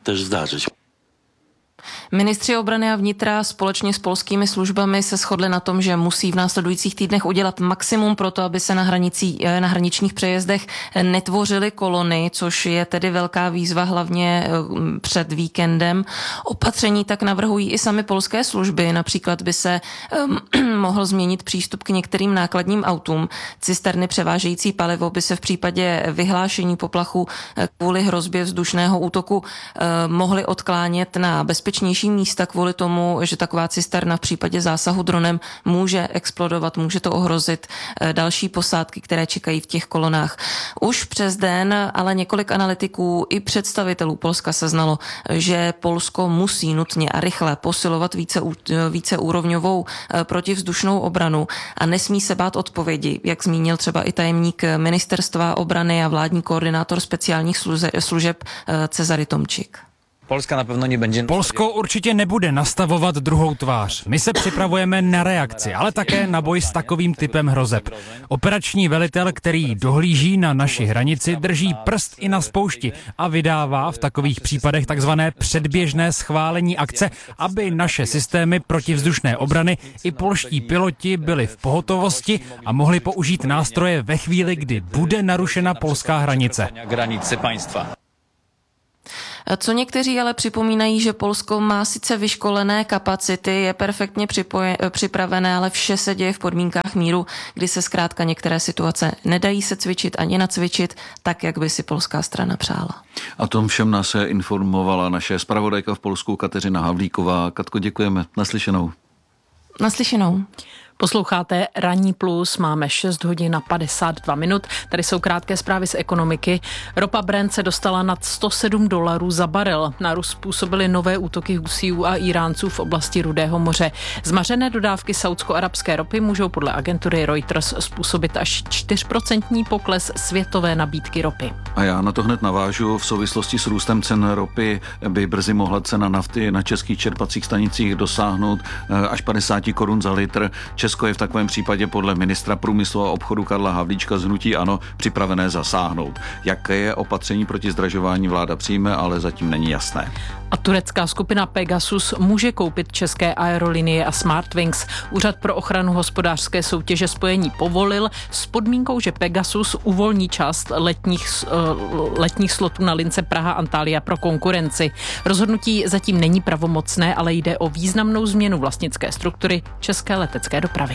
Ministři obrany a vnitra společně s polskými službami se shodli na tom, že musí v následujících týdnech udělat maximum pro to, aby se na hraničních přejezdech netvořily kolony, což je tedy velká výzva hlavně před víkendem. Opatření tak navrhují i sami polské služby. Například by se mohl změnit přístup k některým nákladním autům. Cisterny převážející palivo by se v případě vyhlášení poplachu kvůli hrozbě vzdušného útoku mohly odklánět na bezpečnější místa kvůli tomu, že taková cisterna v případě zásahu dronem může explodovat, může to ohrozit další posádky, které čekají v těch kolonách. Už přes den ale několik analytiků i představitelů Polska seznalo, že Polsko musí nutně a rychle posilovat víceúrovňovou protivzdušnou obranu a nesmí se bát odpovědi, jak zmínil třeba i tajemník ministerstva obrany a vládní koordinátor speciálních služeb Cezary Tomčík. Polsko určitě nebude nastavovat druhou tvář. My se připravujeme na reakci, ale také na boj s takovým typem hrozeb. Operační velitel, který dohlíží na naši hranici, drží prst i na spoušti a vydává v takových případech takzvané předběžné schválení akce, aby naše systémy protivzdušné obrany i polští piloti byli v pohotovosti a mohli použít nástroje ve chvíli, kdy bude narušena polská hranice. Co někteří ale připomínají, že Polsko má sice vyškolené kapacity, je perfektně připravené, ale vše se děje v podmínkách míru, kdy se zkrátka některé situace nedají se cvičit ani nacvičit, tak, jak by si polská strana přála. A tom všem nás informovala naše zpravodajka v Polsku Kateřina Havlíková. Katko, děkujeme. Naslyšenou. Naslyšenou. Posloucháte Ranní plus, máme 6 hodin a 52 minut. Tady jsou krátké zprávy z ekonomiky. Ropa Brent se dostala nad $107 za barel. Nárůst způsobily nové útoky Husijů a Iránců v oblasti Rudého moře. Zmařené dodávky saúdsko-arabské ropy můžou podle agentury Reuters způsobit až 4% pokles světové nabídky ropy. A já na to hned navážu. V souvislosti s růstem cen ropy by brzy mohla cena nafty na českých čerpacích stanicích dosáhnout až 50 korun za litr. Česko je v takovém případě podle ministra průmyslu a obchodu Karla Havlíčka z hnutí ANO připravené zasáhnout. Jaké je opatření proti zdražování vláda přijme, ale zatím není jasné. A turecká skupina Pegasus může koupit české aerolinie a Smartwings. Úřad pro ochranu hospodářské soutěže spojení povolil s podmínkou, že Pegasus uvolní část letních slotů na lince Praha-Antalya pro konkurenci. Rozhodnutí zatím není pravomocné, ale jde o významnou změnu vlastnické struktury české letecké dopravy.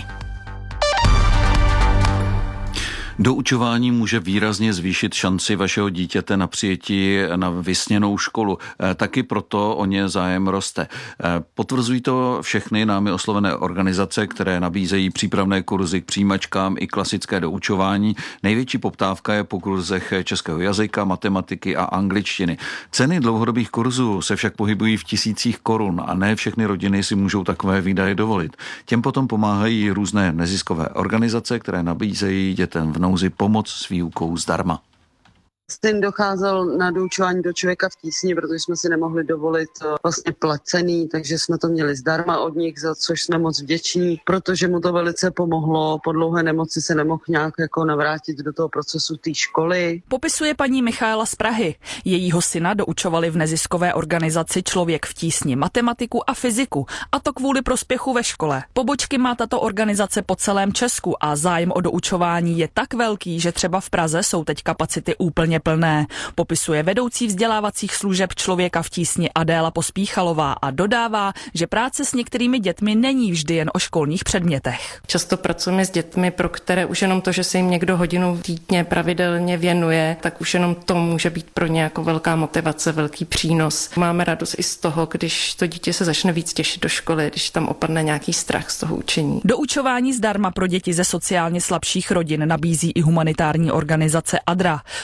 Doučování může výrazně zvýšit šanci vašeho dítěte na přijetí na vysněnou školu. Taky proto o ně zájem roste. Potvrzují to všechny námi oslovené organizace, které nabízejí přípravné kurzy k přijímačkám i klasické doučování. Největší poptávka je po kurzech českého jazyka, matematiky a angličtiny. Ceny dlouhodobých kurzů se však pohybují v tisících korun a ne všechny rodiny si můžou takové výdaje dovolit. Těm potom pomáhají různé neziskové organizace, které nabízejí dětem v nouzi pomoc s výukou zdarma. Syn docházel na doučování do Člověka v tísni, protože jsme si nemohli dovolit vlastně placený, takže jsme to měli zdarma od nich, za což jsme moc vděční, protože mu to velice pomohlo. Po dlouhé nemoci se nemohl nějak jako navrátit do toho procesu té školy. Popisuje paní Michaela z Prahy. Jejího syna doučovali v neziskové organizaci Člověk v tísni matematiku a fyziku, a to kvůli prospěchu ve škole. Pobočky má tato organizace po celém Česku a zájem o doučování je tak velký, že třeba v Praze jsou teď kapacity úplně plné. Popisuje vedoucí vzdělávacích služeb Člověka v tísni Adéla Pospíchalová a dodává, že práce s některými dětmi není vždy jen o školních předmětech. Často pracujeme s dětmi, pro které už jenom to, že se jim někdo hodinu týdně pravidelně věnuje, tak už jenom to může být pro ně jako velká motivace, velký přínos. Máme radost i z toho, když to dítě se začne víc těšit do školy, když tam opadne nějaký strach z toho učení. Doučování zdarma pro děti ze sociálně slabších rodin nabízí i humanitární organizace ADRA. Jsou tam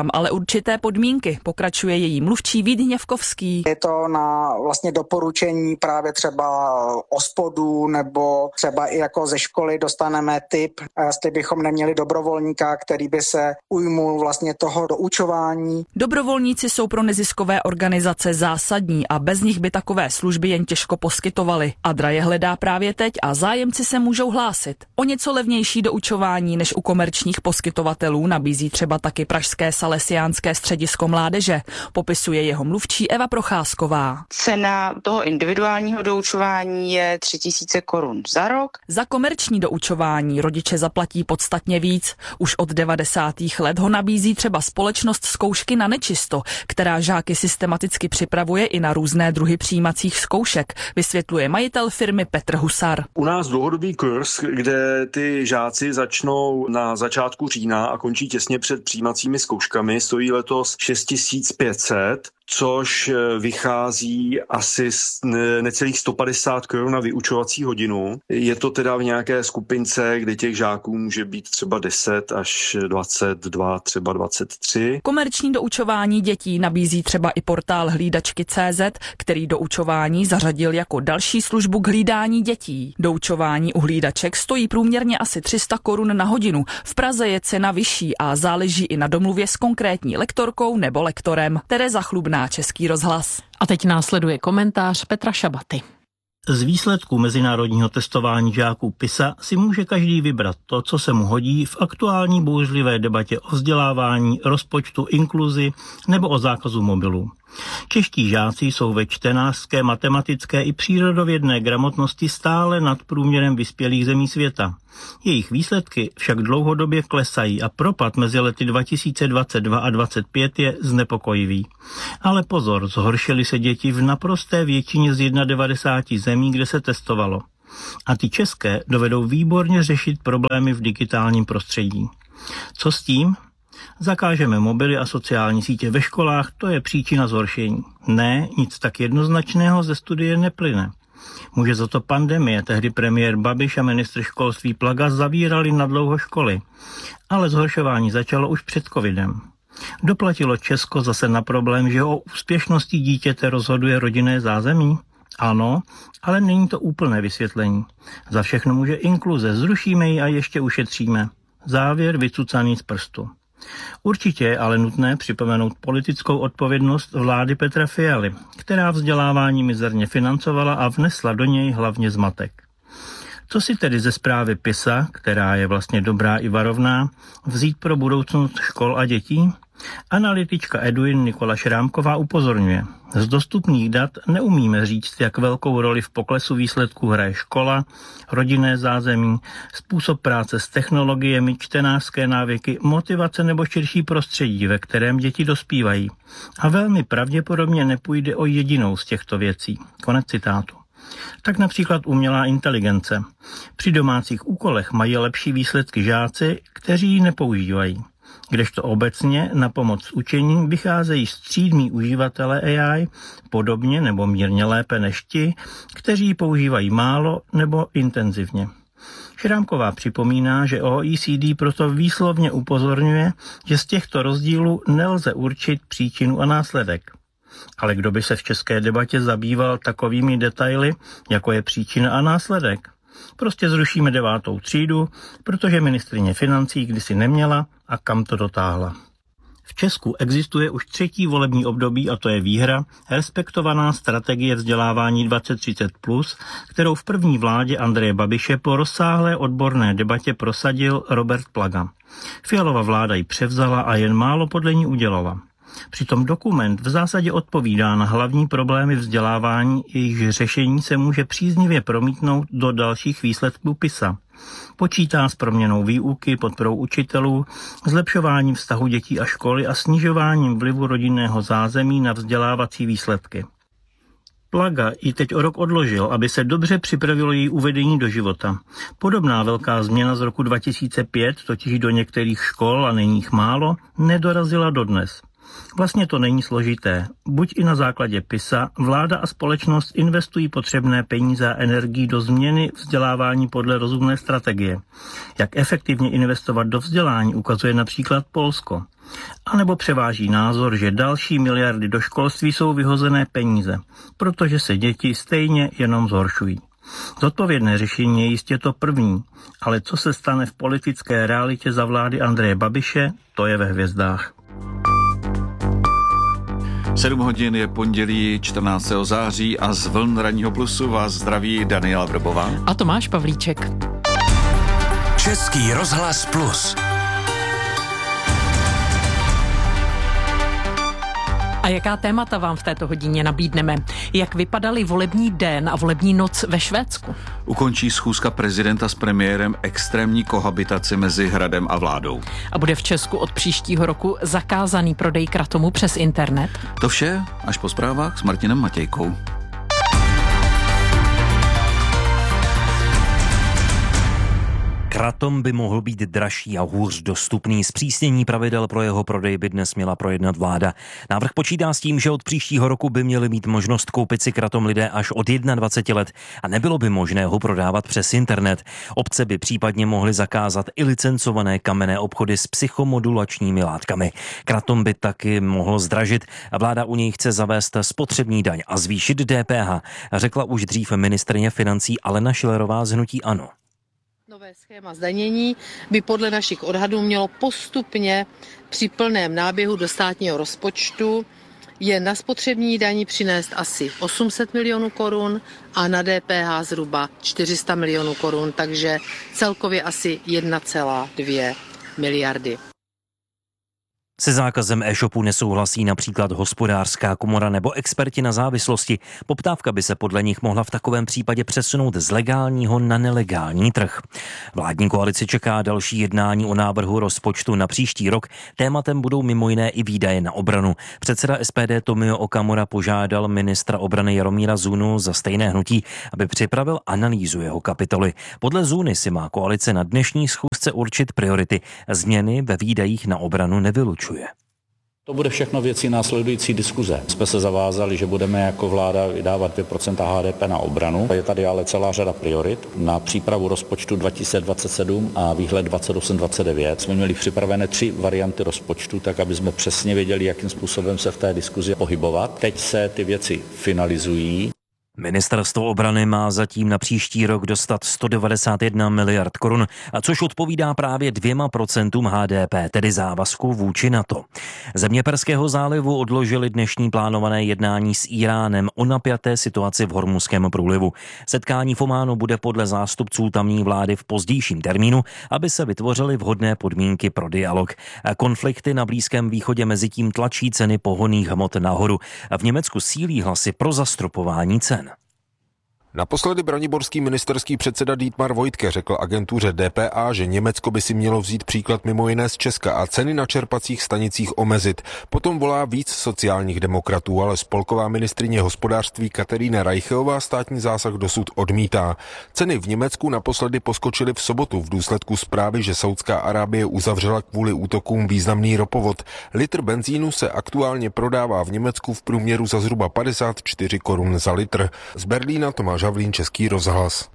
tam ale určité podmínky, pokračuje její mluvčí Vít Hněvkovský. Je to na vlastně doporučení právě třeba OSPODu nebo třeba i jako ze školy dostaneme tip, jestli bychom neměli dobrovolníka, který by se ujmul vlastně toho doučování. Dobrovolníci jsou pro neziskové organizace zásadní a bez nich by takové služby jen těžko poskytovali. Adra je hledá právě teď a zájemci se můžou hlásit. O něco levnější doučování než u komerčních poskytovatelů nabízí třeba taky pražské salesiánské středisko mládeže, popisuje jeho mluvčí Eva Procházková. Cena toho individuálního doučování je 3000 korun za rok. Za komerční doučování rodiče zaplatí podstatně víc. Už od 90. let ho nabízí třeba společnost Zkoušky na nečisto, která žáky systematicky připravuje i na různé druhy přijímacích zkoušek, vysvětluje majitel firmy Petr Husar. U nás dlouhodobý kurz, kde ty žáci začnou na začátku října a končí těsně před přijímacími zkouškami, stojí letos 6500, což vychází asi necelých 150 korun na vyučovací hodinu. Je to teda v nějaké skupince, kde těch žáků může být třeba 10 až 22, třeba 23. Komerční doučování dětí nabízí třeba i portál Hlídačky.cz, který doučování zařadil jako další službu k hlídání dětí. Doučování u hlídaček stojí průměrně asi 300 korun na hodinu. V Praze je cena vyšší a záleží i na domluvě s konkrétní lektorkou nebo lektorem. Tereza Chlubná, Český rozhlas. A teď následuje komentář Petra Šabaty. Z výsledků mezinárodního testování žáků PISA si může každý vybrat to, co se mu hodí v aktuální bouřlivé debatě o vzdělávání, rozpočtu, inkluzi nebo o zákazu mobilů. Čeští žáci jsou ve čtenářské, matematické i přírodovědné gramotnosti stále nad průměrem vyspělých zemí světa. Jejich výsledky však dlouhodobě klesají a propad mezi lety 2022 a 2025 je znepokojivý. Ale pozor, zhoršily se děti v naprosté většině z 91 zemí, kde se testovalo. A ty české dovedou výborně řešit problémy v digitálním prostředí. Co s tím? Zakážeme mobily a sociální sítě ve školách, to je příčina zhoršení. Ne, nic tak jednoznačného ze studie neplyne. Může za to pandemie, tehdy premiér Babiš a ministr školství Plaga zavírali nadlouho školy. Ale zhoršování začalo už před covidem. Doplatilo Česko zase na problém, že o úspěšnosti dítěte rozhoduje rodinné zázemí? Ano, ale není to úplné vysvětlení. Za všechno může inkluze, zrušíme ji a ještě ušetříme. Závěr vycucaný z prstu. Určitě je ale nutné připomenout politickou odpovědnost vlády Petra Fialy, která vzdělávání mizerně financovala a vnesla do něj hlavně zmatek. Co si tedy ze zprávy PISA, která je vlastně dobrá i varovná, vzít pro budoucnost škol a dětí? Analytička Eduin Nikola Šrámková upozorňuje. Z dostupných dat neumíme říct, jak velkou roli v poklesu výsledků hraje škola, rodinné zázemí, způsob práce s technologiemi, čtenářské návyky, motivace nebo širší prostředí, ve kterém děti dospívají. A velmi pravděpodobně nepůjde o jedinou z těchto věcí. Konec citátu. Tak například umělá inteligence. Při domácích úkolech mají lepší výsledky žáci, kteří ji nepoužívají. Kdežto obecně na pomoc s učením vycházejí střídmí uživatelé AI podobně nebo mírně lépe než ti, kteří ji používají málo nebo intenzivně. Šrámková připomíná, že OECD proto výslovně upozorňuje, že z těchto rozdílů nelze určit příčinu a následek. Ale kdo by se v české debatě zabýval takovými detaily, jako je příčina a následek? Prostě zrušíme 9. třídu, protože ministryně financí kdysi neměla a kam to dotáhla. V Česku existuje už 3. volební období a to je výhra, respektovaná strategie vzdělávání 2030+, kterou v první vládě Andreje Babiše po rozsáhlé odborné debatě prosadil Robert Plaga. Fialova vláda ji převzala a jen málo podle ní udělala. Přitom dokument v zásadě odpovídá na hlavní problémy vzdělávání, jejichž řešení se může příznivě promítnout do dalších výsledků PISA. Počítá s proměnou výuky, podporou učitelů, zlepšováním vztahu dětí a školy a snižováním vlivu rodinného zázemí na vzdělávací výsledky. Plaga ji teď o rok odložil, aby se dobře připravilo její uvedení do života. Podobná velká změna z roku 2005, totiž do některých škol, a není jich málo, nedorazila dodnes. Vlastně to není složité. Buď i na základě PISA vláda a společnost investují potřebné peníze a energii do změny vzdělávání podle rozumné strategie. Jak efektivně investovat do vzdělání ukazuje například Polsko. A nebo převáží názor, že další miliardy do školství jsou vyhozené peníze, protože se děti stejně jenom zhoršují. Zodpovědné řešení je jistě to první, ale co se stane v politické realitě za vlády Andreje Babiše, to je ve hvězdách. 7 hodin je pondělí 14. září a z vln Ranního plusu vás zdraví Daniela Vrbová a Tomáš Pavlíček. Český rozhlas Plus. A jaká témata vám v této hodině nabídneme? Jak vypadaly volební den a volební noc ve Švédsku? Ukončí schůzka prezidenta s premiérem extrémní kohabitaci mezi hradem a vládou. A bude v Česku od příštího roku zakázaný prodej kratomu přes internet? To vše až po zprávách s Martinem Matějkou. Kratom by mohl být dražší a hůř dostupný. Zpřísnění pravidel pro jeho prodej by dnes měla projednat vláda. Návrh počítá s tím, že od příštího roku by měli mít možnost koupit si kratom lidé až od 21 let a nebylo by možné ho prodávat přes internet. Obce by případně mohly zakázat i licencované kamenné obchody s psychomodulačními látkami. Kratom by taky mohl zdražit a vláda u něj chce zavést spotřební daň a zvýšit DPH, řekla už dřív ministryně financí Alena Schillerová z hnutí ANO. Nové schéma zdanění by podle našich odhadů mělo postupně při plném náběhu do státního rozpočtu jen na spotřební dani přinést asi 800 milionů korun a na DPH zhruba 400 milionů korun, takže celkově asi 1,2 miliardy. Se zákazem e-shopu nesouhlasí například Hospodářská komora nebo experti na závislosti. Poptávka by se podle nich mohla v takovém případě přesunout z legálního na nelegální trh. Vládní koalici čeká další jednání o návrhu rozpočtu na příští rok. Tématem budou mimo jiné i výdaje na obranu. Předseda SPD Tomio Okamura požádal ministra obrany Jaromíra Zunu za stejné hnutí, aby připravil analýzu jeho kapitoly. Podle Zuny si má koalice na dnešní schůzce určit priority. Změny ve výdajích na obranu nevylučují. To bude všechno věcí následující diskuze. Jsme se zavázali, že budeme jako vláda vydávat 2% HDP na obranu. Je tady ale celá řada priorit. Na přípravu rozpočtu 2027 a výhled 28-29 jsme měli připravené 3 varianty rozpočtu, tak aby jsme přesně věděli, jakým způsobem se v té diskuzi pohybovat. Teď se ty věci finalizují. Ministerstvo obrany má zatím na příští rok dostat 191 miliard korun, což odpovídá právě 2% HDP, tedy závazku vůči NATO. Země Perského zálivu odložili dnešní plánované jednání s Íránem o napjaté situaci v Hormuzském průlivu. Setkání v Ománu bude podle zástupců tamní vlády v pozdějším termínu, aby se vytvořily vhodné podmínky pro dialog. Konflikty na Blízkém východě mezitím tlačí ceny pohonných hmot nahoru. V Německu sílí hlasy pro zastropování cen. Naposledy braniborský ministerský předseda Dietmar Woidke řekl agentuře DPA, že Německo by si mělo vzít příklad mimo jiné z Česka a ceny na čerpacích stanicích omezit. Potom volá víc sociálních demokratů, ale spolková ministryně hospodářství Katerína Reicheová státní zásah dosud odmítá. Ceny v Německu naposledy poskočily v sobotu v důsledku zprávy, že Saudská Arábie uzavřela kvůli útokům významný ropovod. Litr benzínu se aktuálně prodává v Německu v průměru za zhruba 54 korun za litr. Z Berlína Tomáš Havlín, Český rozhlas.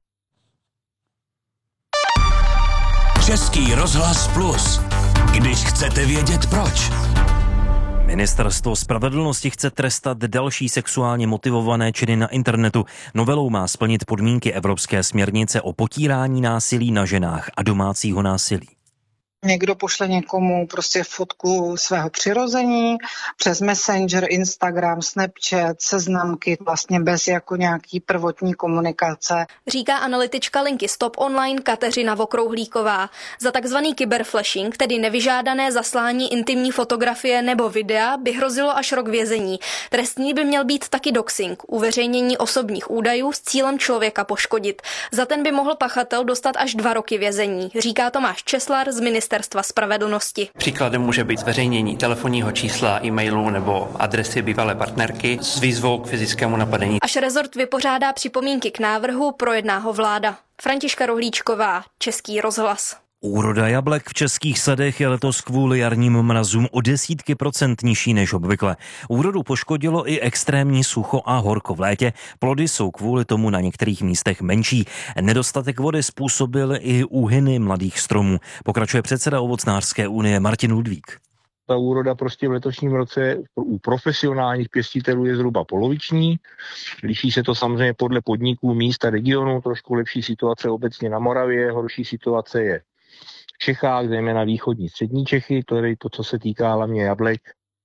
Český rozhlas Plus. Když chcete vědět proč. Ministerstvo spravedlnosti chce trestat další sexuálně motivované činy na internetu. Novelou má splnit podmínky evropské směrnice o potírání násilí na ženách a domácího násilí. Někdo pošle někomu prostě fotku svého přirození přes Messenger, Instagram, Snapchat, seznamky, vlastně bez jako nějaký prvotní komunikace. Říká analytička linky Stop Online Kateřina Vokrouhlíková. Za takzvaný kyberflashing, tedy nevyžádané zaslání intimní fotografie nebo videa, by hrozilo až rok vězení. Trestný by měl být taky doxing, uveřejnění osobních údajů s cílem člověka poškodit. Za ten by mohl pachatel dostat až 2 roky vězení, říká Tomáš Česlar z Ministerstva spravedlnosti. Příkladem může být zveřejnění telefonního čísla, e-mailu nebo adresy bývalé partnerky s výzvou k fyzickému napadení. Až rezort vypořádá připomínky k návrhu, projedná ho vláda. Františka Rohlíčková, Český rozhlas. Úroda jablek v českých sadech je letos kvůli jarním mrazům o desítky procent nižší než obvykle. Úrodu poškodilo i extrémní sucho a horko v létě. Plody jsou kvůli tomu na některých místech menší. Nedostatek vody způsobil i úhyny mladých stromů. Pokračuje předseda Ovocnářské unie Martin Ludvík. Ta úroda prostě v letošním roce u profesionálních pěstitelů je zhruba poloviční. Liší se to samozřejmě podle podniků, míst a regionů. Trošku lepší situace obecně na Moravě, horší situace je v Čechách, zejména východní střední Čechy, to je to, co se týká hlavně jablek.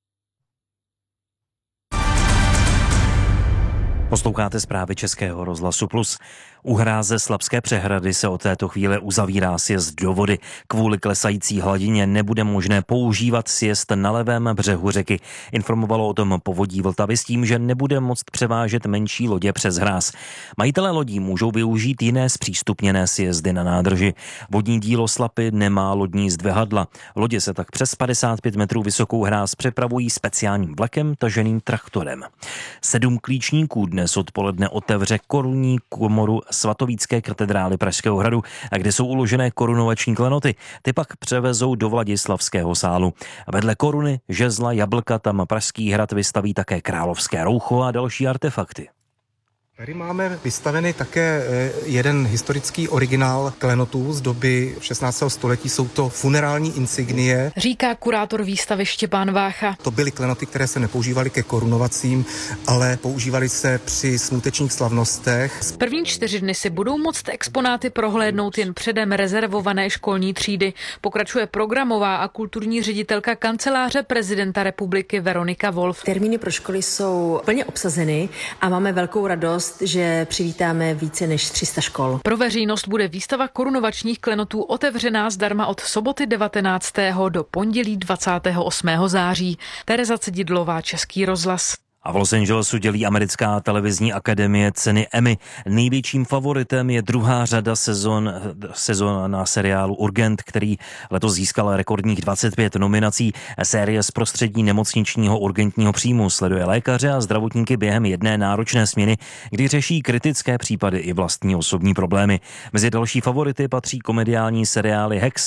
Posloucháte zprávy Českého rozhlasu Plus. U hráze Slabské přehrady se od této chvíle uzavírá sjezd do vody. Kvůli klesající hladině nebude možné používat sjezd na levém břehu řeky. Informovalo o tom Povodí Vltavy s tím, že nebude moct převážet menší lodě přes hráz. Majitelé lodí můžou využít jiné zpřístupněné sjezdy na nádrži. Vodní dílo Slapy nemá lodní zdvihadla. Lodě se tak přes 55 metrů vysokou hráz přepravují speciálním vlekem taženým traktorem. 7 klíčníků dnes odpoledne otevře korunní komoru Svatovícké katedrály Pražského hradu, kde jsou uložené korunovační klenoty. Ty pak převezou do Vladislavského sálu. Vedle koruny, žezla, jablka tam Pražský hrad vystaví také královské roucho a další artefakty. Tady máme vystavený také jeden historický originál klenotů z doby 16. století. Jsou to funerální insignie. Říká kurátor výstavy Štěpán Vácha. To byly klenoty, které se nepoužívaly ke korunovacím, ale používaly se při smutečních slavnostech. Z první 4 dny si budou moct exponáty prohlédnout jen předem rezervované školní třídy. Pokračuje programová a kulturní ředitelka Kanceláře prezidenta republiky Veronika Wolf. Termíny pro školy jsou plně obsazeny a máme velkou radost, že přivítáme více než 300 škol. Pro veřejnost bude výstava korunovačních klenotů otevřená zdarma od soboty 19. do pondělí 28. září. Tereza Cedidlová, Český rozhlas. A v Los Angelesu dělí americká televizní akademie ceny Emmy. Největším favoritem je druhá řada sezon na seriálu Urgent, který letos získal rekordních 25 nominací. Série z prostředí nemocničního urgentního příjmu sleduje lékaře a zdravotníky během jedné náročné směny, kdy řeší kritické případy i vlastní osobní problémy. Mezi další favority patří komediální seriály Hex